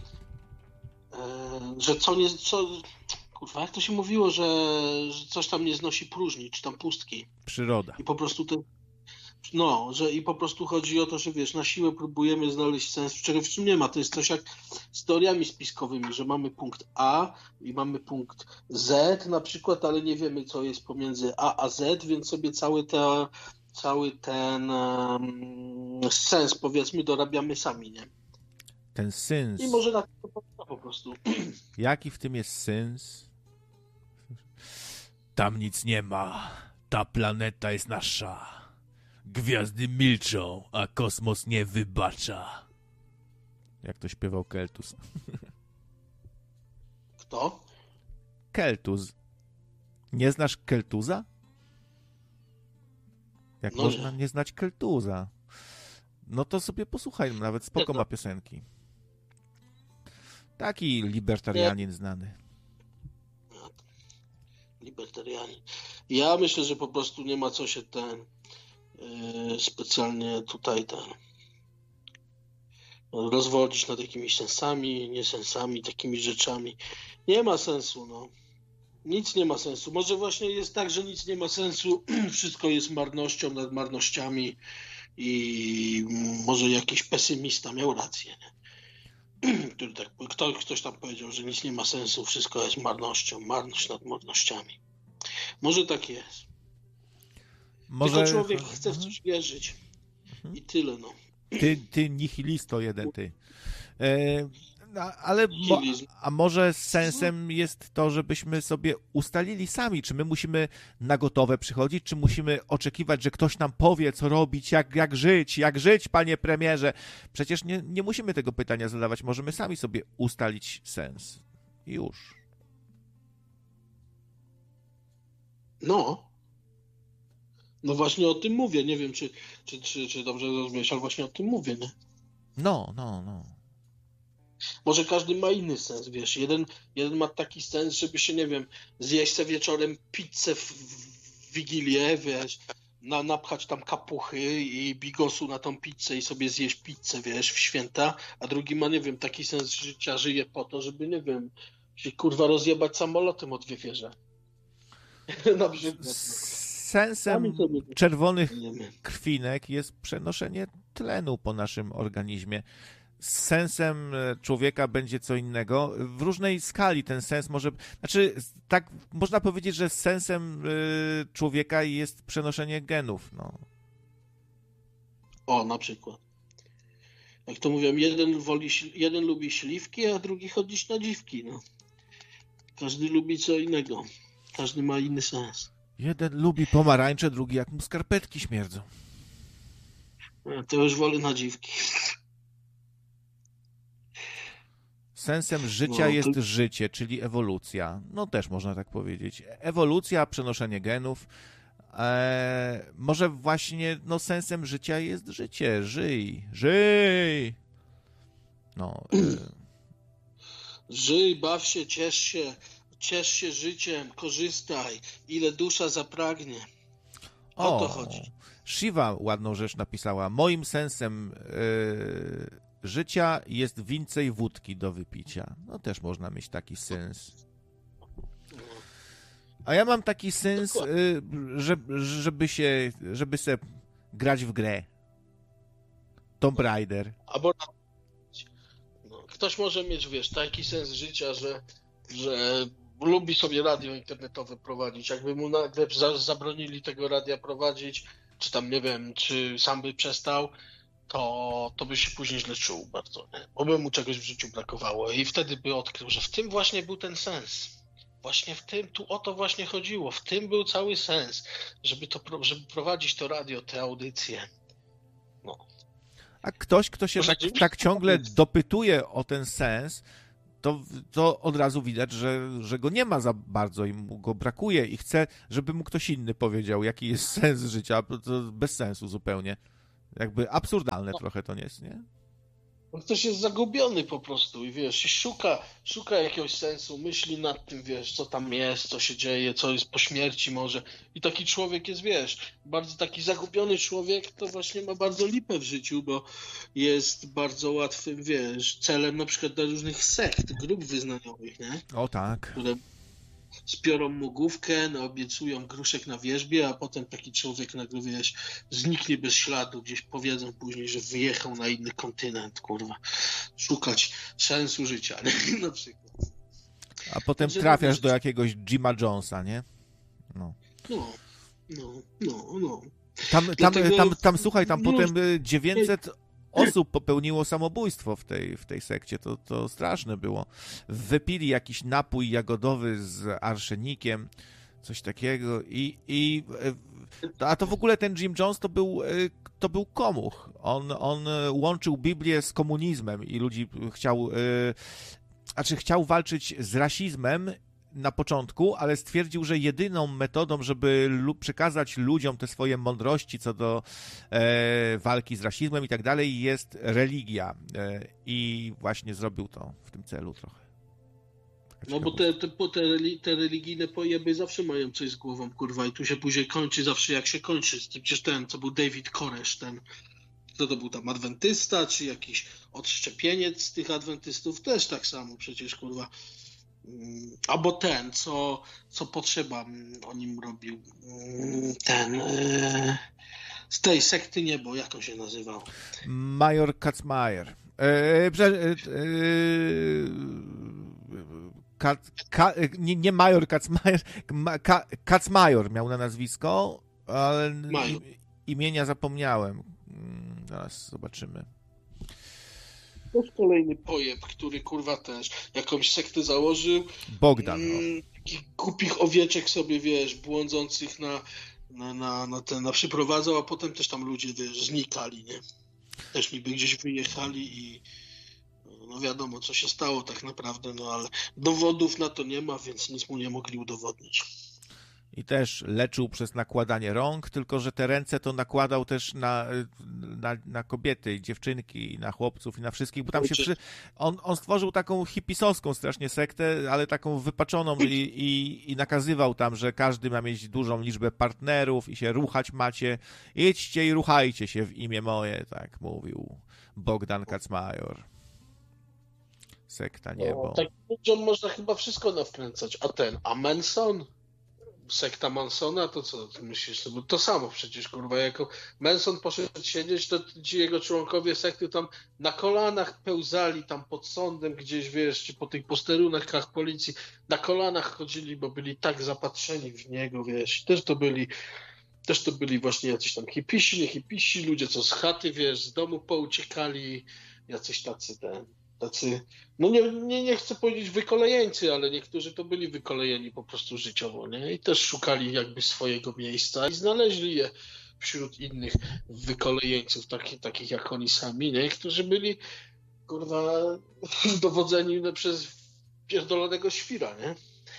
Speaker 2: e, że co nie, co, kurwa, jak to się mówiło, że, że coś tam nie znosi próżni, czy tam pustki.
Speaker 1: Przyroda.
Speaker 2: I po prostu te, no, że i po prostu chodzi o to, że wiesz, na siłę próbujemy znaleźć sens, czego w czym nie ma. To jest coś jak z teoriami spiskowymi, że mamy punkt A i mamy punkt Z na przykład, ale nie wiemy, co jest pomiędzy A a Z, więc sobie cały, te, cały ten um, sens, powiedzmy, dorabiamy sami, nie?
Speaker 1: Ten sens.
Speaker 2: I może na to po prostu.
Speaker 1: Jaki w tym jest sens? Tam nic nie ma. Ta planeta jest nasza. Gwiazdy milczą, a kosmos nie wybacza. Jak to śpiewał Keltus.
Speaker 2: Kto?
Speaker 1: Keltus. Nie znasz Keltuza? Jak
Speaker 2: No
Speaker 1: można
Speaker 2: nie.
Speaker 1: nie znać Keltuza? No to sobie posłuchaj, nawet spoko ma piosenki. Taki libertarianin znany.
Speaker 2: Libertarianin. Ja myślę, że po prostu nie ma co się ten yy, specjalnie tutaj ten rozwodzić nad jakimiś sensami, niesensami, takimi rzeczami. Nie ma sensu, no. Nic nie ma sensu. Może właśnie jest tak, że nic nie ma sensu, wszystko jest marnością nad marnościami i może jakiś pesymista miał rację, nie? Który tak, ktoś, ktoś tam powiedział, że nic nie ma sensu, wszystko jest marnością, marność nad marnościami. Może tak jest. Może... Tylko człowiek chce w coś wierzyć. I tyle, no.
Speaker 1: Ty, ty nihilisto jeden, ty. E, no, ale mo, a może sensem jest to, żebyśmy sobie ustalili sami, czy my musimy na gotowe przychodzić, czy musimy oczekiwać, że ktoś nam powie, co robić, jak, jak żyć, jak żyć, panie premierze. Przecież nie, nie musimy tego pytania zadawać, możemy sami sobie ustalić sens. I już.
Speaker 2: No. No właśnie o tym mówię. Nie wiem, czy, czy, czy, czy dobrze rozumiesz, ale właśnie o tym mówię, nie?
Speaker 1: No, no, no.
Speaker 2: Może każdy ma inny sens, wiesz. Jeden, jeden ma taki sens, żeby się, nie wiem, zjeść sobie wieczorem pizzę w, w Wigilię, wiesz, na, napchać tam kapuchy i bigosu na tą pizzę i sobie zjeść pizzę, wiesz, w święta, a drugi ma, nie wiem, taki sens życia, żyje po to, żeby, nie wiem, się kurwa rozjebać samolotem o dwie wieże. Na przykład.
Speaker 1: Sensem czerwonych krwinek jest przenoszenie tlenu po naszym organizmie. Sensem człowieka będzie co innego. W różnej skali ten sens może... Znaczy, tak można powiedzieć, że sensem człowieka jest przenoszenie genów. No.
Speaker 2: O, na przykład. Jak to mówią, jeden, woli, jeden lubi śliwki, a drugi chodzić na dziwki. No. Każdy lubi co innego. Każdy ma inny sens.
Speaker 1: Jeden lubi pomarańcze, drugi jak mu skarpetki śmierdzą.
Speaker 2: To już wolę na dziwki.
Speaker 1: Sensem życia
Speaker 2: no,
Speaker 1: jest
Speaker 2: to...
Speaker 1: życie, czyli ewolucja. No też można tak powiedzieć. Ewolucja, przenoszenie genów. Eee, może właśnie no, sensem życia jest życie. Żyj, żyj! No. E...
Speaker 2: Żyj, baw się, ciesz się. Ciesz się życiem, korzystaj, ile dusza zapragnie. O, o to chodzi.
Speaker 1: Shiva ładną rzecz napisała. Moim sensem yy, życia jest więcej wódki do wypicia. No też można mieć taki sens. A ja mam taki sens, yy, żeby, żeby się, żeby se grać w grę. Tomb Raider.
Speaker 2: Albo no, ktoś może mieć, wiesz, taki sens życia, że, że lubi sobie radio internetowe prowadzić. Jakby mu nagle zabronili tego radia prowadzić, czy tam, nie wiem, czy sam by przestał, to, to by się później źle czuł bardzo, nie? Bo by mu czegoś w życiu brakowało i wtedy by odkrył, że w tym właśnie był ten sens. Właśnie w tym, tu o to właśnie chodziło, w tym był cały sens, żeby, to, żeby prowadzić to radio, te audycje. No.
Speaker 1: A ktoś, kto się tak, tak ciągle dopytuje o ten sens, to, to od razu widać, że, że go nie ma za bardzo i mu go brakuje i chce, żeby mu ktoś inny powiedział, jaki jest sens życia. To bez sensu zupełnie. Jakby absurdalne no. trochę to nie jest, nie?
Speaker 2: Ktoś jest zagubiony po prostu i wiesz, i szuka, szuka jakiegoś sensu, myśli nad tym, wiesz, co tam jest, co się dzieje, co jest po śmierci może. I taki człowiek jest, wiesz, bardzo taki zagubiony człowiek, to właśnie ma bardzo lipę w życiu, bo jest bardzo łatwym, wiesz, celem na przykład dla różnych sekt, grup wyznaniowych, nie?
Speaker 1: O tak.
Speaker 2: Które spiorą mu główkę, naobiecują gruszek na wierzbie, a potem taki człowiek nagle, wiesz, zniknie bez śladu, gdzieś powiedzą później, że wyjechał na inny kontynent, kurwa, szukać sensu życia, nie? Na przykład.
Speaker 1: A potem Także trafiasz do jakiegoś Jima Jonesa, nie? No.
Speaker 2: No, no, no, no.
Speaker 1: Tam, tam, Dlatego... tam, tam, słuchaj, tam no, potem dziewięćset osób popełniło samobójstwo w tej, w tej sekcie. To, to straszne było. Wypili jakiś napój jagodowy z arszenikiem, coś takiego i, i a to w ogóle ten Jim Jones to był, to był komuch. On, on łączył Biblię z komunizmem i ludzi chciał, znaczy chciał walczyć z rasizmem na początku, ale stwierdził, że jedyną metodą, żeby lu- przekazać ludziom te swoje mądrości co do e, walki z rasizmem i tak dalej, jest religia. E, I właśnie zrobił to w tym celu trochę. Taka
Speaker 2: no bo te, te, te, te religijne pojeby zawsze mają coś z głową, kurwa, i tu się później kończy zawsze jak się kończy. Przecież ten, co był David Koresh, ten, kto to był tam, adwentysta, czy jakiś odszczepieniec z tych adwentystów, też tak samo przecież, kurwa. Albo ten, co, co potrzeba o nim robił. Ten e, z tej sekty niebo, jak on się nazywał?
Speaker 1: Major Kacmajer. E, e, e, Ka, ka, nie, nie Major Kacmajer, ka, Kacmajor miał na nazwisko, ale im, imienia zapomniałem. Zaraz zobaczymy.
Speaker 2: To jest kolejny pojeb, który kurwa też jakąś sektę założył.
Speaker 1: Bogdan. No.
Speaker 2: Mm, takich głupich owieczek sobie, wiesz, błądzących na, na, na, na ten, na przyprowadzał, a potem też tam ludzie, wiesz, znikali, nie? Też niby gdzieś wyjechali i no wiadomo, co się stało tak naprawdę, no ale dowodów na to nie ma, więc nic mu nie mogli udowodnić.
Speaker 1: I też leczył przez nakładanie rąk, tylko że te ręce to nakładał też na, na, na kobiety i dziewczynki, i na chłopców, i na wszystkich, bo tam się przy... on, on stworzył taką hipisowską strasznie sektę, ale taką wypaczoną i, i, i nakazywał tam, że każdy ma mieć dużą liczbę partnerów i się ruchać macie. Idźcie i ruchajcie się w imię moje, tak mówił Bogdan Kacmajor. Sekta niebo.
Speaker 2: No, tak ludziom można chyba wszystko nawkręcać. A ten, a Manson? Sekta Mansona, to co ty myślisz? To, to samo przecież, kurwa, jako Manson poszedł siedzieć, to ci jego członkowie sekty tam na kolanach pełzali tam pod sądem gdzieś, wiesz, czy po tych posterunkach policji, na kolanach chodzili, bo byli tak zapatrzeni w niego, wiesz, też to byli też to byli właśnie jacyś tam hipisi, nie hipisi, ludzie, co z chaty, wiesz, z domu pouciekali, jacyś tacy ten tacy, no nie, nie, nie chcę powiedzieć wykolejeńcy, ale niektórzy to byli wykolejeni po prostu życiowo, nie? I też szukali jakby swojego miejsca i znaleźli je wśród innych wykolejeńców, takich, takich jak oni sami, nie? Którzy byli, kurwa, dowodzeni przez pierdolonego świra, nie?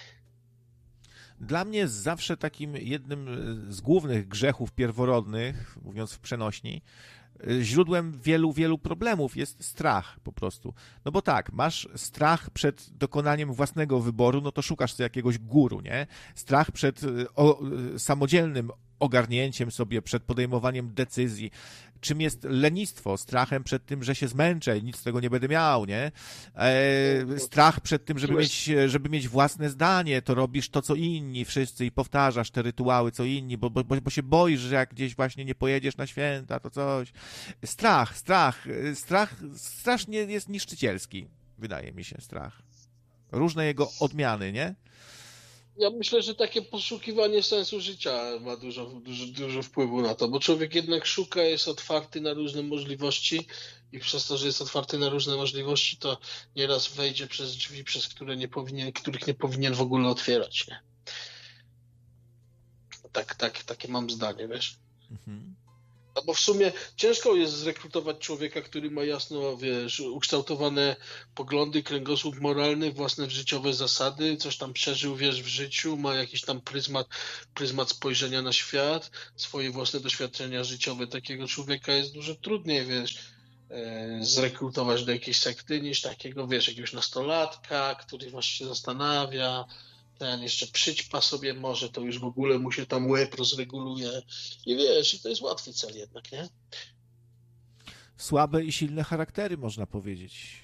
Speaker 1: Dla mnie zawsze takim jednym z głównych grzechów pierworodnych, mówiąc w przenośni, źródłem wielu, wielu problemów jest strach po prostu. No bo tak, masz strach przed dokonaniem własnego wyboru, no to szukasz sobie jakiegoś guru, nie? Strach przed o, samodzielnym ogarnięciem sobie, przed podejmowaniem decyzji. Czym jest lenistwo? Strachem przed tym, że się zmęczę i nic z tego nie będę miał, nie? E, strach przed tym, żeby mieć, żeby mieć własne zdanie, to robisz to, co inni wszyscy i powtarzasz te rytuały, co inni, bo, bo, bo się boisz, że jak gdzieś właśnie nie pojedziesz na święta, to coś. Strach, strach, strach strasznie jest niszczycielski, wydaje mi się, strach. Różne jego odmiany, nie?
Speaker 2: Ja myślę, że takie poszukiwanie sensu życia ma dużo, dużo, dużo wpływu na to, bo człowiek jednak szuka, jest otwarty na różne możliwości i przez to, że jest otwarty na różne możliwości, to nieraz wejdzie przez drzwi, przez które nie powinien, których nie powinien w ogóle otwierać. Nie? Tak, tak, takie mam zdanie, wiesz? Mhm. No bo w sumie ciężko jest zrekrutować człowieka, który ma jasno, wiesz, ukształtowane poglądy, kręgosłup moralny, własne życiowe zasady, coś tam przeżył, wiesz, w życiu, ma jakiś tam pryzmat, pryzmat spojrzenia na świat, swoje własne doświadczenia życiowe. Takiego człowieka jest dużo trudniej, wiesz, zrekrutować do jakiejś sekty niż takiego, wiesz, jakiegoś nastolatka, który właśnie się zastanawia, ten jeszcze przyćpa sobie może, to już w ogóle mu się tam łeb rozreguluje i wiesz, i to jest łatwy cel jednak, nie?
Speaker 1: Słabe i silne charaktery, można powiedzieć.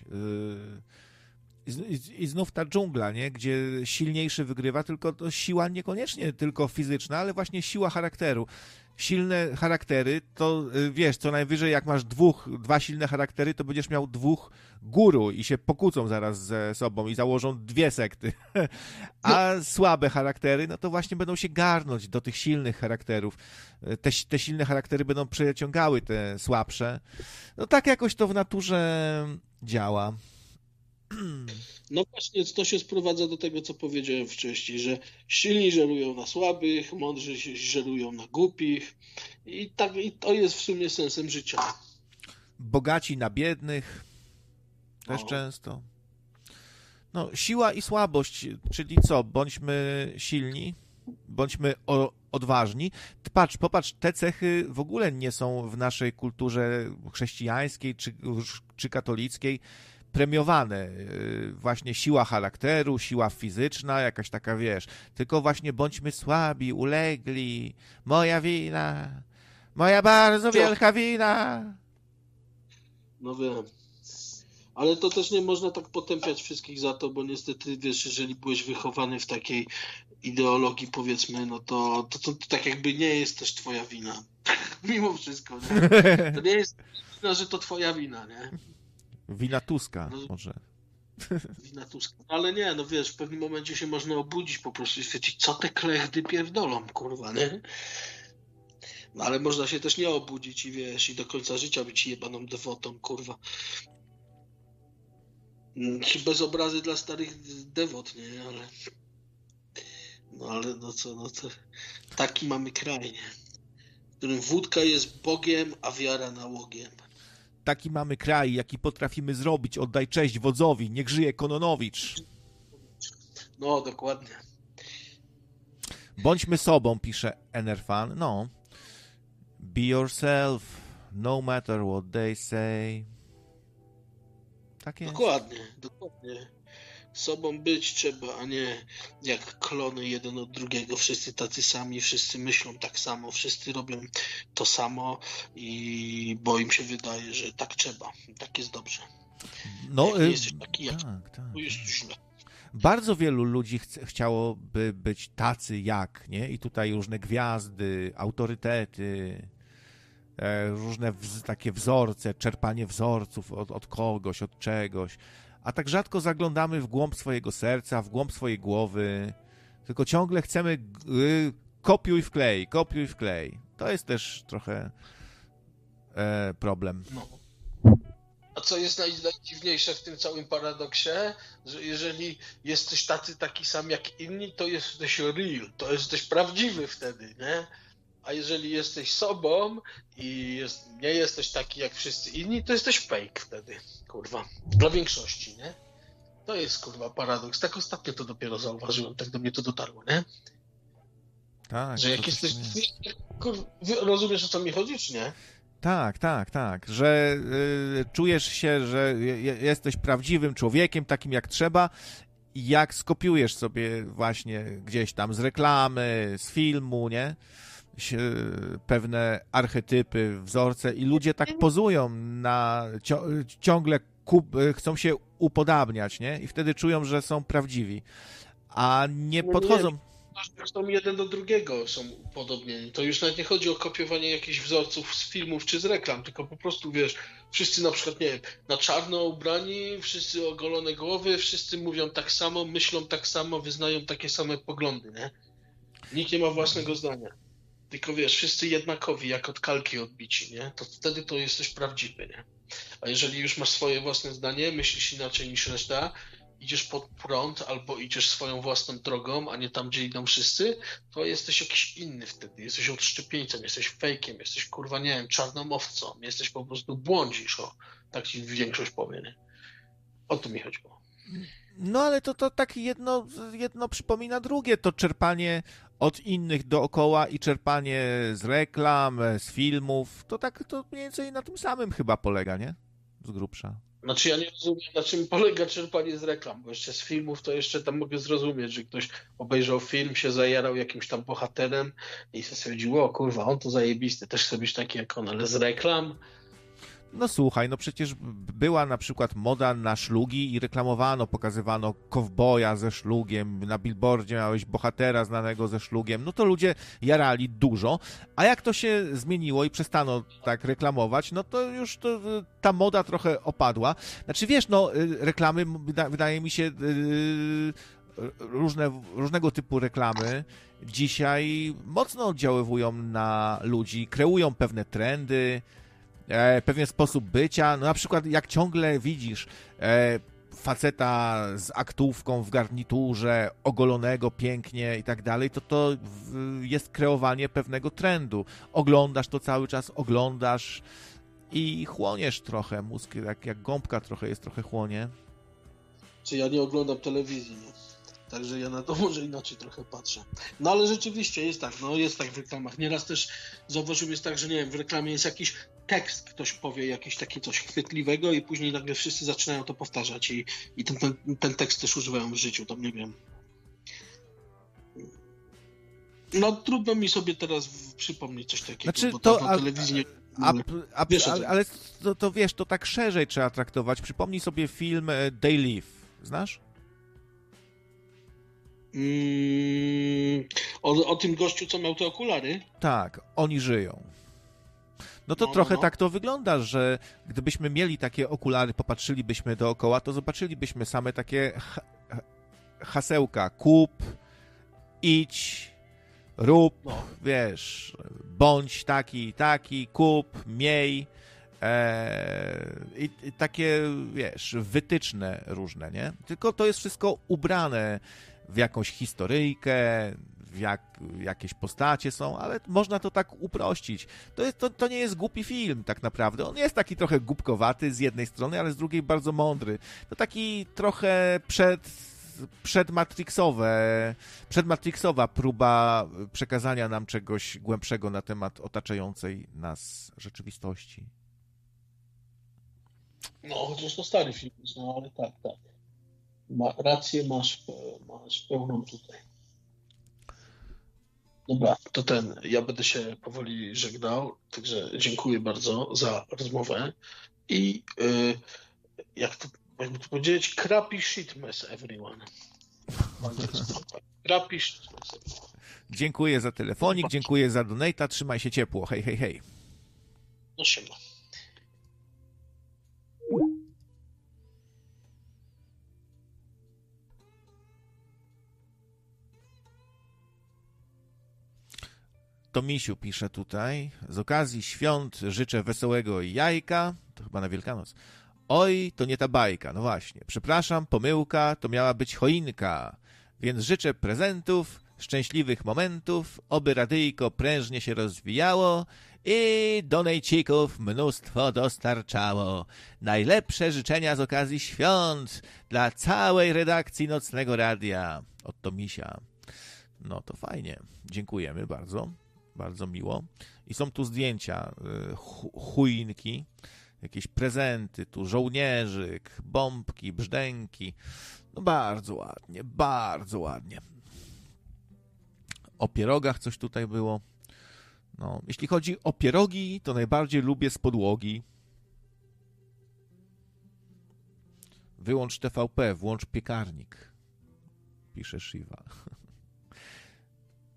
Speaker 1: I znów ta dżungla, nie? Gdzie silniejszy wygrywa, tylko to siła niekoniecznie tylko fizyczna, ale właśnie siła charakteru. Silne charaktery, to wiesz, co najwyżej jak masz dwóch, dwa silne charaktery, to będziesz miał dwóch guru i się pokłócą zaraz ze sobą i założą dwie sekty. A słabe charaktery, no to właśnie będą się garnąć do tych silnych charakterów. Te, te silne charaktery będą przeciągały te słabsze. No tak jakoś to w naturze działa.
Speaker 2: No właśnie, to się sprowadza do tego, co powiedziałem wcześniej, że silni żerują na słabych, mądrzy żerują na głupich i, tak, i to jest w sumie sensem życia.
Speaker 1: Bogaci na biednych też no. Często. No, siła i słabość, czyli co? Bądźmy silni, bądźmy o, odważni. Patrz, popatrz, te cechy w ogóle nie są w naszej kulturze chrześcijańskiej czy, czy katolickiej premiowane. Właśnie siła charakteru, siła fizyczna, jakaś taka, wiesz, tylko właśnie bądźmy słabi, ulegli, moja wina, moja bardzo wielka wina.
Speaker 2: No wiem. Ale to też nie można tak potępiać wszystkich za to, bo niestety, wiesz, jeżeli byłeś wychowany w takiej ideologii, powiedzmy, no to, to, to, to tak jakby nie jest też twoja wina. Mimo wszystko, nie? To nie jest wina, że to twoja wina, nie?
Speaker 1: Wina Tuska no, może.
Speaker 2: Wina Tuska. Ale nie, no wiesz, w pewnym momencie się można obudzić po prostu i stwierdzić, co te klechdy pierdolą, kurwa, nie? No ale można się też nie obudzić i wiesz, i do końca życia być jebaną dewotą, kurwa. Bez obrazy dla starych dewot, nie? Ale... No ale no co, no to... Taki mamy kraj, nie? W którym wódka jest Bogiem, a wiara nałogiem.
Speaker 1: Taki mamy kraj, jaki potrafimy zrobić. Oddaj cześć wodzowi, niech żyje Kononowicz.
Speaker 2: No, dokładnie.
Speaker 1: Bądźmy sobą, pisze Enerfan. No. Be yourself, no matter what they say. Tak jest.
Speaker 2: Dokładnie, dokładnie. Sobą być trzeba, a nie jak klony jeden od drugiego. Wszyscy tacy sami, wszyscy myślą tak samo, wszyscy robią to samo i bo im się wydaje, że tak trzeba. Tak jest dobrze.
Speaker 1: No,
Speaker 2: jak nie jesteś taki, jak
Speaker 1: tak, tak.
Speaker 2: to jest źle.
Speaker 1: Bardzo wielu ludzi chce, chciałoby być tacy jak, nie? I tutaj różne gwiazdy, autorytety, e, różne wz, takie wzorce, czerpanie wzorców od, od kogoś, od czegoś. A tak rzadko zaglądamy w głąb swojego serca, w głąb swojej głowy, tylko ciągle chcemy y, kopiuj wklej, kopiuj wklej. To jest też trochę e, problem.
Speaker 2: No. A co jest naj, najdziwniejsze w tym całym paradoksie, że jeżeli jesteś tacy taki sam jak inni, to jesteś real, to jesteś prawdziwy wtedy, nie? A jeżeli jesteś sobą i jest, nie jesteś taki jak wszyscy inni, to jesteś fake wtedy, kurwa. Dla większości, nie? To jest, kurwa, paradoks. Tak ostatnio to dopiero zauważyłem, tak do mnie to dotarło, nie?
Speaker 1: Tak.
Speaker 2: Że jak jesteś... Kurwa, rozumiesz, o co mi chodzi, czy nie?
Speaker 1: Tak, tak, tak, że y, czujesz się, że je, jesteś prawdziwym człowiekiem, takim jak trzeba, i jak skopiujesz sobie właśnie gdzieś tam z reklamy, z filmu, nie? Pewne archetypy, wzorce i ludzie tak pozują na ciągle kup, chcą się upodabniać, nie? I wtedy czują, że są prawdziwi. A nie podchodzą,
Speaker 2: zresztą jeden do drugiego są podobnieni. To już nawet nie chodzi o kopiowanie jakichś wzorców z filmów czy z reklam, tylko po prostu, wiesz, wszyscy na przykład, nie wiem, na czarno ubrani, wszyscy ogolone głowy, wszyscy mówią tak samo, myślą tak samo, wyznają takie same poglądy, nie? Nikt nie ma własnego zdania. Tylko wiesz, wszyscy jednakowi, jak od kalki odbici, nie? To wtedy to jesteś prawdziwy, nie? A jeżeli już masz swoje własne zdanie, myślisz inaczej niż reszta, idziesz pod prąd albo idziesz swoją własną drogą, a nie tam, gdzie idą wszyscy, to jesteś jakiś inny wtedy. Jesteś odszczepieńcem, jesteś fejkiem, jesteś, kurwa, nie wiem, czarną owcą. Jesteś po prostu, błądzisz, o. Tak ci większość powie, nie? O to mi chodziło.
Speaker 1: No ale to, to tak jedno, jedno przypomina drugie, to czerpanie od innych dookoła i czerpanie z reklam, z filmów, to tak to mniej więcej na tym samym chyba polega, nie? Z grubsza.
Speaker 2: Znaczy ja nie rozumiem, na czym polega czerpanie z reklam, bo jeszcze z filmów to jeszcze tam mogę zrozumieć, że ktoś obejrzał film, się zajarał jakimś tam bohaterem i sobie stwierdził, o kurwa, on to zajebisty, też chcę być taki jak on, ale z reklam?
Speaker 1: No słuchaj, no przecież była na przykład moda na szlugi i reklamowano, pokazywano kowboja ze szlugiem, na billboardzie miałeś bohatera znanego ze szlugiem, no to ludzie jarali dużo, a jak to się zmieniło i przestano tak reklamować, no to już to, ta moda trochę opadła. Znaczy wiesz, no reklamy, wydaje mi się, różne, różnego typu reklamy dzisiaj mocno oddziaływują na ludzi, kreują pewne trendy, E, pewien sposób bycia, no na przykład jak ciągle widzisz e, faceta z aktówką w garniturze, ogolonego pięknie i tak dalej, to to w, jest kreowanie pewnego trendu. Oglądasz to cały czas, oglądasz i chłoniesz trochę, mózg jak, jak gąbka trochę jest, trochę chłonie.
Speaker 2: Czy ja nie oglądam telewizji, nie? Także ja na to może inaczej trochę patrzę. No ale rzeczywiście jest tak, no jest tak w reklamach. Nieraz też zauważyłem, jest tak, że nie wiem, w reklamie jest jakiś tekst, ktoś powie jakieś takie coś chwytliwego i później nagle wszyscy zaczynają to powtarzać i, i ten, ten, ten tekst też używają w życiu, tam nie wiem. No trudno mi sobie teraz przypomnieć coś takiego,
Speaker 1: znaczy,
Speaker 2: bo
Speaker 1: to,
Speaker 2: to,
Speaker 1: a,
Speaker 2: telewizji nie...
Speaker 1: A, a,
Speaker 2: wiesz,
Speaker 1: ale, ale to, to wiesz, to tak szerzej trzeba traktować. Przypomnij sobie film They Live. Znasz?
Speaker 2: Mm, o, o tym gościu, co miał te okulary?
Speaker 1: Tak, oni żyją. No to
Speaker 2: no,
Speaker 1: trochę
Speaker 2: no, no.
Speaker 1: tak to wygląda, że gdybyśmy mieli takie okulary, popatrzylibyśmy dookoła, to zobaczylibyśmy same takie ha hasełka. Kup, idź, rób, no. wiesz, bądź taki, taki, kup, miej. E, i, I takie, wiesz, wytyczne różne, nie? Tylko to jest wszystko ubrane w jakąś historyjkę, w jak, jakieś postacie są, ale można to tak uprościć. To, jest, to, to nie jest głupi film tak naprawdę. On jest taki trochę głupkowaty z jednej strony, ale z drugiej bardzo mądry. To taki trochę przed, przedmatrixowe, przedmatrixowa próba przekazania nam czegoś głębszego na temat otaczającej nas rzeczywistości.
Speaker 2: No, chociaż to stary film, no ale tak, tak. Ma, rację masz, masz pełną tutaj. Dobra, to ten, ja będę się powoli żegnał, także dziękuję bardzo za rozmowę i yy, jak to, jakby to powiedzieć, crappy shit mess everyone. Crappy shit mess everyone.
Speaker 1: Dziękuję za telefonik, dziękuję za donata, trzymaj się ciepło, hej, hej, hej.
Speaker 2: No siema.
Speaker 1: To Misiu pisze tutaj. Z okazji świąt życzę wesołego jajka. To chyba na Wielkanoc. Oj, to nie ta bajka. No właśnie. Przepraszam, pomyłka. To miała być choinka. Więc życzę prezentów, szczęśliwych momentów, oby radyjko prężnie się rozwijało i donejcików mnóstwo dostarczało. Najlepsze życzenia z okazji świąt dla całej redakcji Nocnego Radia. Oto Misia. No to fajnie. Dziękujemy bardzo. Bardzo miło. I są tu zdjęcia, choinki, jakieś prezenty, tu żołnierzyk, bombki, brzdęki. No bardzo ładnie, bardzo ładnie. O pierogach coś tutaj było. No, jeśli chodzi o pierogi, to najbardziej lubię z podłogi. Wyłącz T V P, włącz piekarnik, pisze Shiva.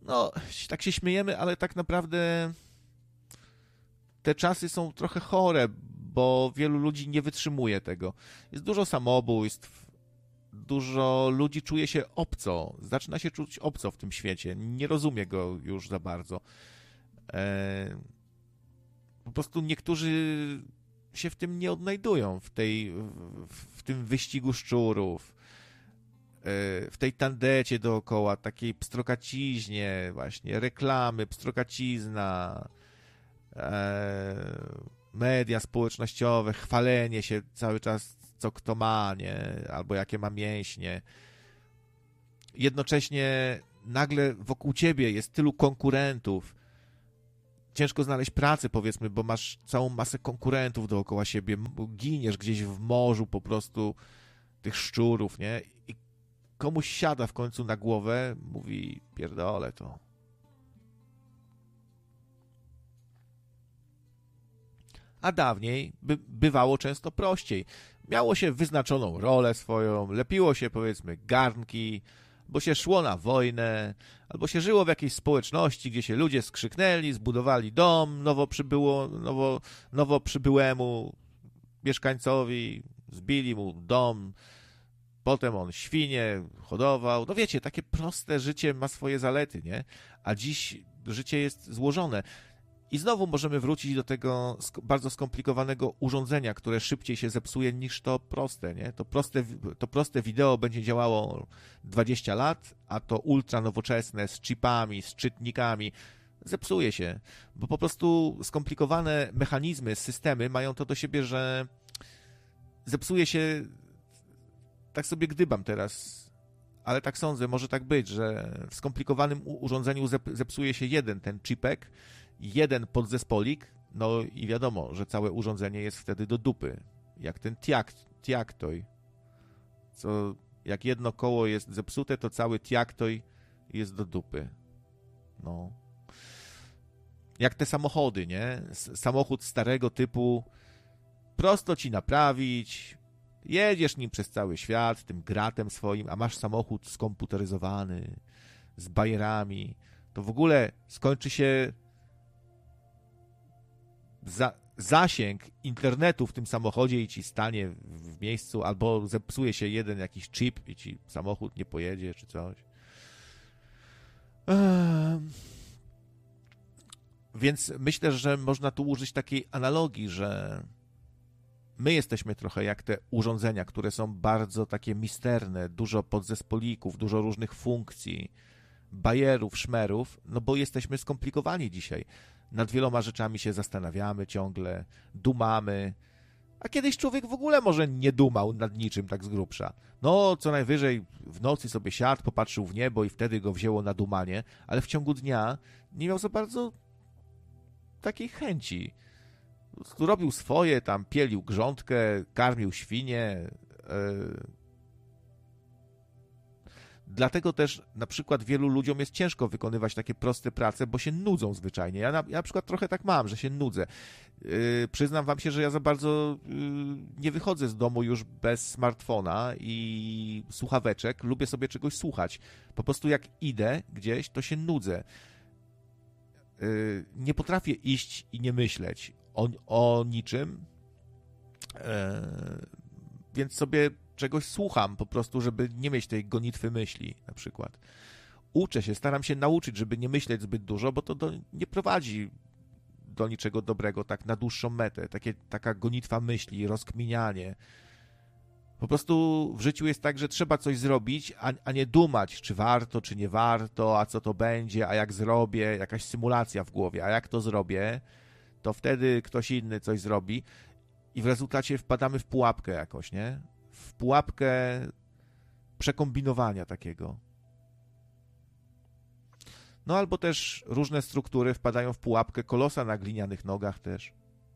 Speaker 1: no, tak się śmiejemy, ale tak naprawdę te czasy są trochę chore, bo wielu ludzi nie wytrzymuje tego. Jest dużo samobójstw, dużo ludzi czuje się obco, zaczyna się czuć obco w tym świecie, nie rozumie go już za bardzo. E, po prostu niektórzy się w tym nie odnajdują, w, tej, w, w tym wyścigu szczurów, w tej tandecie dookoła, takiej pstrokaciźnie właśnie, reklamy, pstrokacizna, e, media społecznościowe, chwalenie się cały czas, co kto ma, nie? Albo jakie ma mięśnie. Jednocześnie nagle wokół ciebie jest tylu konkurentów. Ciężko znaleźć pracę, powiedzmy, bo masz całą masę konkurentów dookoła siebie. Giniesz gdzieś w morzu po prostu tych szczurów, nie? I komuś siada w końcu na głowę, mówi, pierdolę to. A dawniej by, bywało często prościej. Miało się wyznaczoną rolę swoją, lepiło się, powiedzmy, garnki, bo się szło na wojnę, albo się żyło w jakiejś społeczności, gdzie się ludzie skrzyknęli, zbudowali dom nowo, przybyło, nowo, nowo przybyłemu mieszkańcowi, zbili mu dom, potem on świnie hodował. No wiecie, takie proste życie ma swoje zalety, nie? A dziś życie jest złożone. I znowu możemy wrócić do tego bardzo skomplikowanego urządzenia, które szybciej się zepsuje niż to proste, nie? To proste, to proste wideo będzie działało dwadzieścia lat, a to ultra nowoczesne z chipami, z czytnikami zepsuje się, bo po prostu skomplikowane mechanizmy, systemy mają to do siebie, że zepsuje się, tak sobie gdybam teraz, ale tak sądzę, może tak być, że w skomplikowanym urządzeniu zepsuje się jeden ten chipek, jeden podzespolik, no i wiadomo, że całe urządzenie jest wtedy do dupy. Jak ten tiak, tiaktoj. Co, jak jedno koło jest zepsute, to cały tiaktoj jest do dupy. No. Jak te samochody, nie? Samochód starego typu prosto ci naprawić, jedziesz nim przez cały świat, tym gratem swoim, a masz samochód skomputeryzowany, z bajerami, to w ogóle skończy się Za, zasięg internetu w tym samochodzie i ci stanie w miejscu, albo zepsuje się jeden jakiś chip i ci samochód nie pojedzie, czy coś. Ehm. Więc myślę, że można tu użyć takiej analogii, że my jesteśmy trochę jak te urządzenia, które są bardzo takie misterne, dużo podzespolików, dużo różnych funkcji, bajerów, szmerów, no bo jesteśmy skomplikowani dzisiaj. Nad wieloma rzeczami się zastanawiamy ciągle, dumamy, a kiedyś człowiek w ogóle może nie dumał nad niczym tak z grubsza. No, co najwyżej w nocy sobie siadł, popatrzył w niebo i wtedy go wzięło na dumanie, ale w ciągu dnia nie miał za bardzo takiej chęci. Robił swoje, tam pielił grządkę, karmił świnie. Yy. Dlatego też na przykład wielu ludziom jest ciężko wykonywać takie proste prace, bo się nudzą zwyczajnie. Ja na, ja na przykład trochę tak mam, że się nudzę. Yy, przyznam wam się, że ja za bardzo yy, nie wychodzę z domu już bez smartfona i słuchaweczek. Lubię sobie czegoś słuchać. Po prostu jak idę gdzieś, to się nudzę. Yy, nie potrafię iść i nie myśleć o, o niczym, yy, więc sobie czegoś słucham po prostu, żeby nie mieć tej gonitwy myśli na przykład. Uczę się, staram się nauczyć, żeby nie myśleć zbyt dużo, bo to do, nie prowadzi do niczego dobrego tak na dłuższą metę. Takie, taka gonitwa myśli, rozkminianie. Po prostu w życiu jest tak, że trzeba coś zrobić, a, a nie dumać, czy warto, czy nie warto, a co to będzie, a jak zrobię, jakaś symulacja w głowie, a jak to zrobię, to wtedy ktoś inny coś zrobi i w rezultacie wpadamy w pułapkę jakoś, nie? W pułapkę przekombinowania takiego. No albo też różne struktury wpadają w pułapkę kolosa na glinianych nogach też.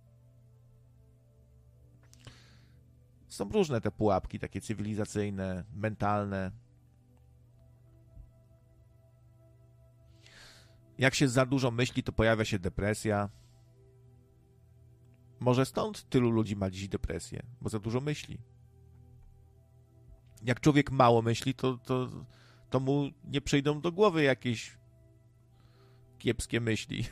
Speaker 1: Są różne te pułapki, takie cywilizacyjne, mentalne. Jak się za dużo myśli, to pojawia się depresja. Może stąd tylu ludzi ma dziś depresję, bo za dużo myśli. Jak człowiek mało myśli, to, to, to mu nie przyjdą do głowy jakieś kiepskie myśli.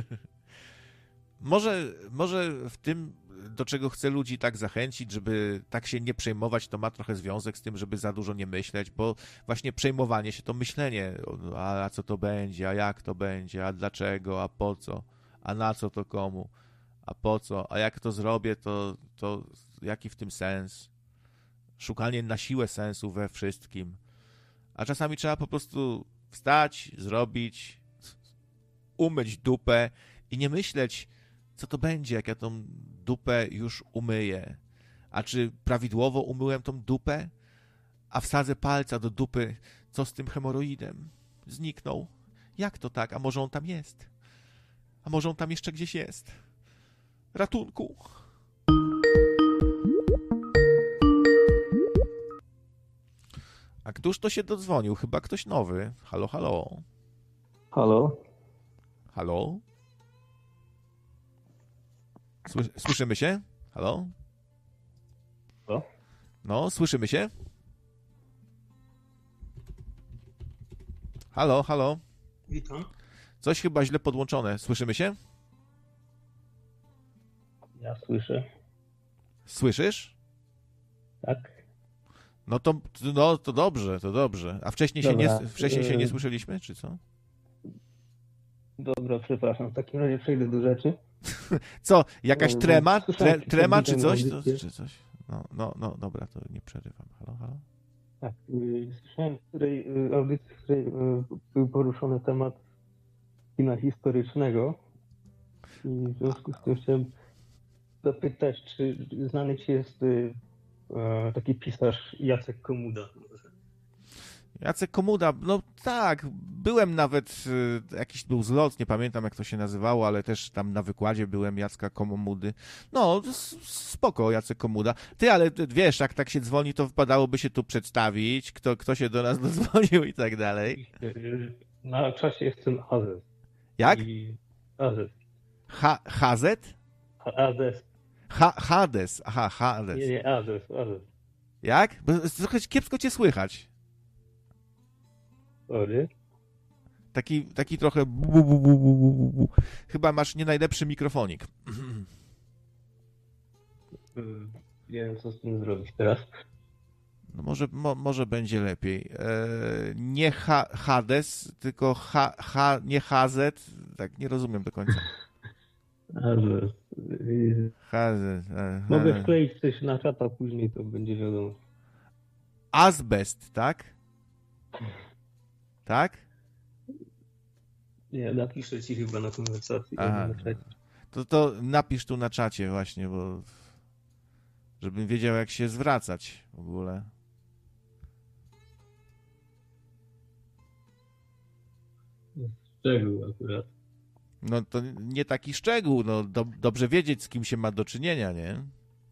Speaker 1: może, może w tym, do czego chcę ludzi tak zachęcić, żeby tak się nie przejmować, to ma trochę związek z tym, żeby za dużo nie myśleć, bo właśnie przejmowanie się to myślenie, a co to będzie, a jak to będzie, a dlaczego, a po co, a na co to komu, a po co, a jak to zrobię, to, to jaki w tym sens? Szukanie na siłę sensu we wszystkim. A czasami trzeba po prostu wstać, zrobić, umyć dupę i nie myśleć, co to będzie, jak ja tą dupę już umyję. A czy prawidłowo umyłem tą dupę? A wsadzę palca do dupy, co z tym hemoroidem? Zniknął. Jak to tak? A może on tam jest? A może on tam jeszcze gdzieś jest? Ratunku! A któż to się dodzwonił? Chyba ktoś nowy. Halo, halo.
Speaker 4: Halo?
Speaker 1: Halo? Sły- słyszymy się? Halo?
Speaker 4: Co?
Speaker 1: No, słyszymy się? Halo, halo?
Speaker 4: Witam.
Speaker 1: Coś chyba źle podłączone. Słyszymy się?
Speaker 4: Ja słyszę.
Speaker 1: Słyszysz?
Speaker 4: Tak.
Speaker 1: No to, no, to dobrze, to dobrze. A wcześniej się, nie,
Speaker 4: Dobra,
Speaker 1: wcześniej się nie
Speaker 4: y-
Speaker 1: słyszeliśmy, czy co?
Speaker 4: Dobra, przepraszam. W takim razie przejdę do rzeczy.
Speaker 1: Co, jakaś
Speaker 4: No,
Speaker 1: trema?
Speaker 4: słyszałem,
Speaker 1: Tre, trema czy
Speaker 4: witam
Speaker 1: coś? To,
Speaker 4: audycję.
Speaker 1: czy coś? No, no, no, dobra, to nie przerywam. Halo, halo?
Speaker 4: Tak. y, Słyszałem w której y, audycji, w której y, był poruszony temat kina historycznego. I w związku z tym chciałem zapytać, czy znany ci jest y, e, taki pisarz Jacek Komuda?
Speaker 1: Jacek Komuda, no tak, byłem nawet, y, jakiś był zlot, nie pamiętam jak to się nazywało, ale też tam na wykładzie byłem Jacka Komudy. No, s- spoko, Jacek Komuda. Ty, ale ty, wiesz, jak tak się dzwoni, to wypadałoby się tu przedstawić, kto, kto się do nas dodzwonił i tak dalej.
Speaker 4: Y, Na czasie jest ten Azes.
Speaker 1: Jak?
Speaker 4: I Azes.
Speaker 1: Ha, Hazet?
Speaker 4: Ha- Azes.
Speaker 1: Ha, Hades, aha, Hades.
Speaker 4: Nie, nie, Azes, Azes.
Speaker 1: Jak? Bo trochę kiepsko cię słychać.
Speaker 4: Sorry.
Speaker 1: Taki, taki trochę bu, bu, bu, bu, bu, bu, bu. Chyba masz nie najlepszy mikrofonik.
Speaker 4: Y, Nie wiem, co z tym zrobić teraz.
Speaker 1: No może, mo, może będzie lepiej. E, nie ha, Hades, tylko ha, ha, nie Hazet. Tak, nie rozumiem do końca.
Speaker 4: Azes. Y,
Speaker 1: Hazet. E,
Speaker 4: Mogę
Speaker 1: ha-
Speaker 4: wkleić coś na czata później, to będzie wiadomo.
Speaker 1: Azbest, tak? Tak?
Speaker 4: Nie, napiszę ci chyba na konwersacji.
Speaker 1: Aha.
Speaker 4: Na czacie.
Speaker 1: To, to napisz tu na czacie właśnie, bo żebym wiedział, jak się zwracać w ogóle.
Speaker 4: Szczegół akurat.
Speaker 1: No to nie taki szczegół, no do, dobrze wiedzieć, z kim się ma do czynienia, nie?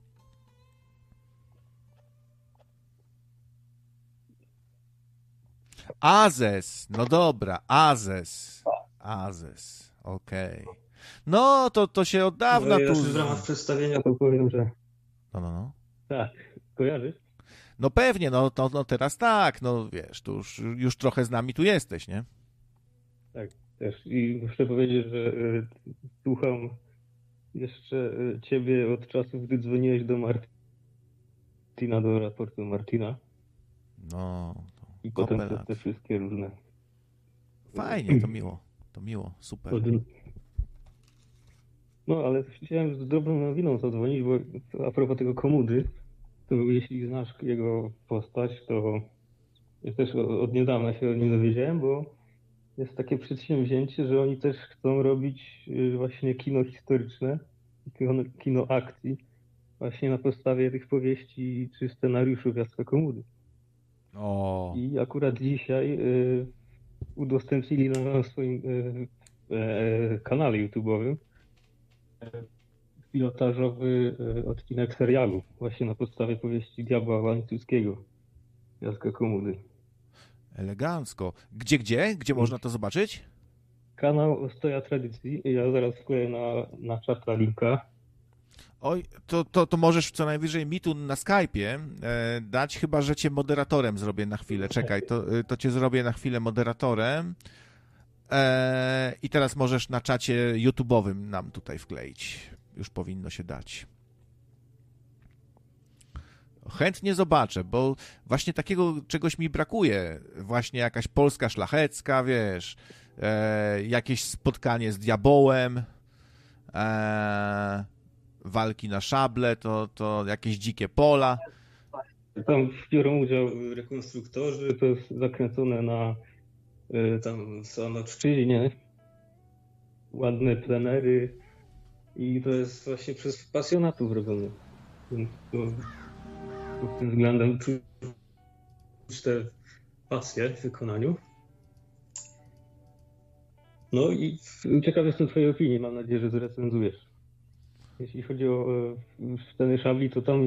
Speaker 1: Azes, no dobra, Azes, Azes, okej. No, to, to się od dawna
Speaker 4: no,
Speaker 1: tu...
Speaker 4: w ramach przedstawienia to powiem, że
Speaker 1: No, no, no.
Speaker 4: tak, kojarzysz?
Speaker 1: No pewnie, no, to, no teraz tak, no wiesz, tu już, już trochę z nami tu jesteś, nie?
Speaker 4: Tak, też. I muszę powiedzieć, że y, słucham jeszcze y, ciebie od czasu, gdy dzwoniłeś do Martina, do raportu Martina.
Speaker 1: No,
Speaker 4: I
Speaker 1: to
Speaker 4: potem
Speaker 1: kopę
Speaker 4: te,
Speaker 1: lat.
Speaker 4: te wszystkie różne.
Speaker 1: Fajnie, to miło, to miło, super.
Speaker 4: Od... No, ale chciałem z dobrą nowiną zadzwonić, bo a propos tego Komudy, to jeśli znasz jego postać, to ja też od niedawna się o nim dowiedziałem, bo jest takie przedsięwzięcie, że oni też chcą robić y, właśnie kino historyczne, kino, kino akcji, właśnie na podstawie tych powieści czy scenariuszów Jacka Komudy.
Speaker 1: O,
Speaker 4: I akurat dzisiaj y, udostępnili na swoim y, e, kanale YouTube'owym pilotażowy y, odcinek serialu, właśnie na podstawie powieści Diabła Łańcuckiego Jacka Komudy.
Speaker 1: elegancko. Gdzie, gdzie? Gdzie można to zobaczyć?
Speaker 4: Kanał Ostoja Tradycji. Ja zaraz wkleję na, na czata linka.
Speaker 1: Oj, to, to, to możesz co najwyżej mi tu na Skype'ie e, dać, chyba że cię moderatorem zrobię na chwilę. Czekaj, to, to cię zrobię na chwilę moderatorem. Eee, I teraz możesz na czacie YouTube'owym nam tutaj wkleić. Już powinno się dać. Chętnie zobaczę, bo właśnie takiego czegoś mi brakuje. Właśnie jakaś Polska szlachecka, wiesz, e, jakieś spotkanie z diabołem, e, walki na szable, to, to jakieś dzikie pola.
Speaker 4: Tam biorą udział rekonstruktorzy, to jest zakręcone na y, tam Sanoczczyźnie, ładne plenery i to jest właśnie przez pasjonatów robione. Więc to pod tym względem czuć te pasje w wykonaniu. No i ciekaw jestem twojej opinii, mam nadzieję, że zrecenzujesz. Jeśli chodzi o sceny szabli, to tam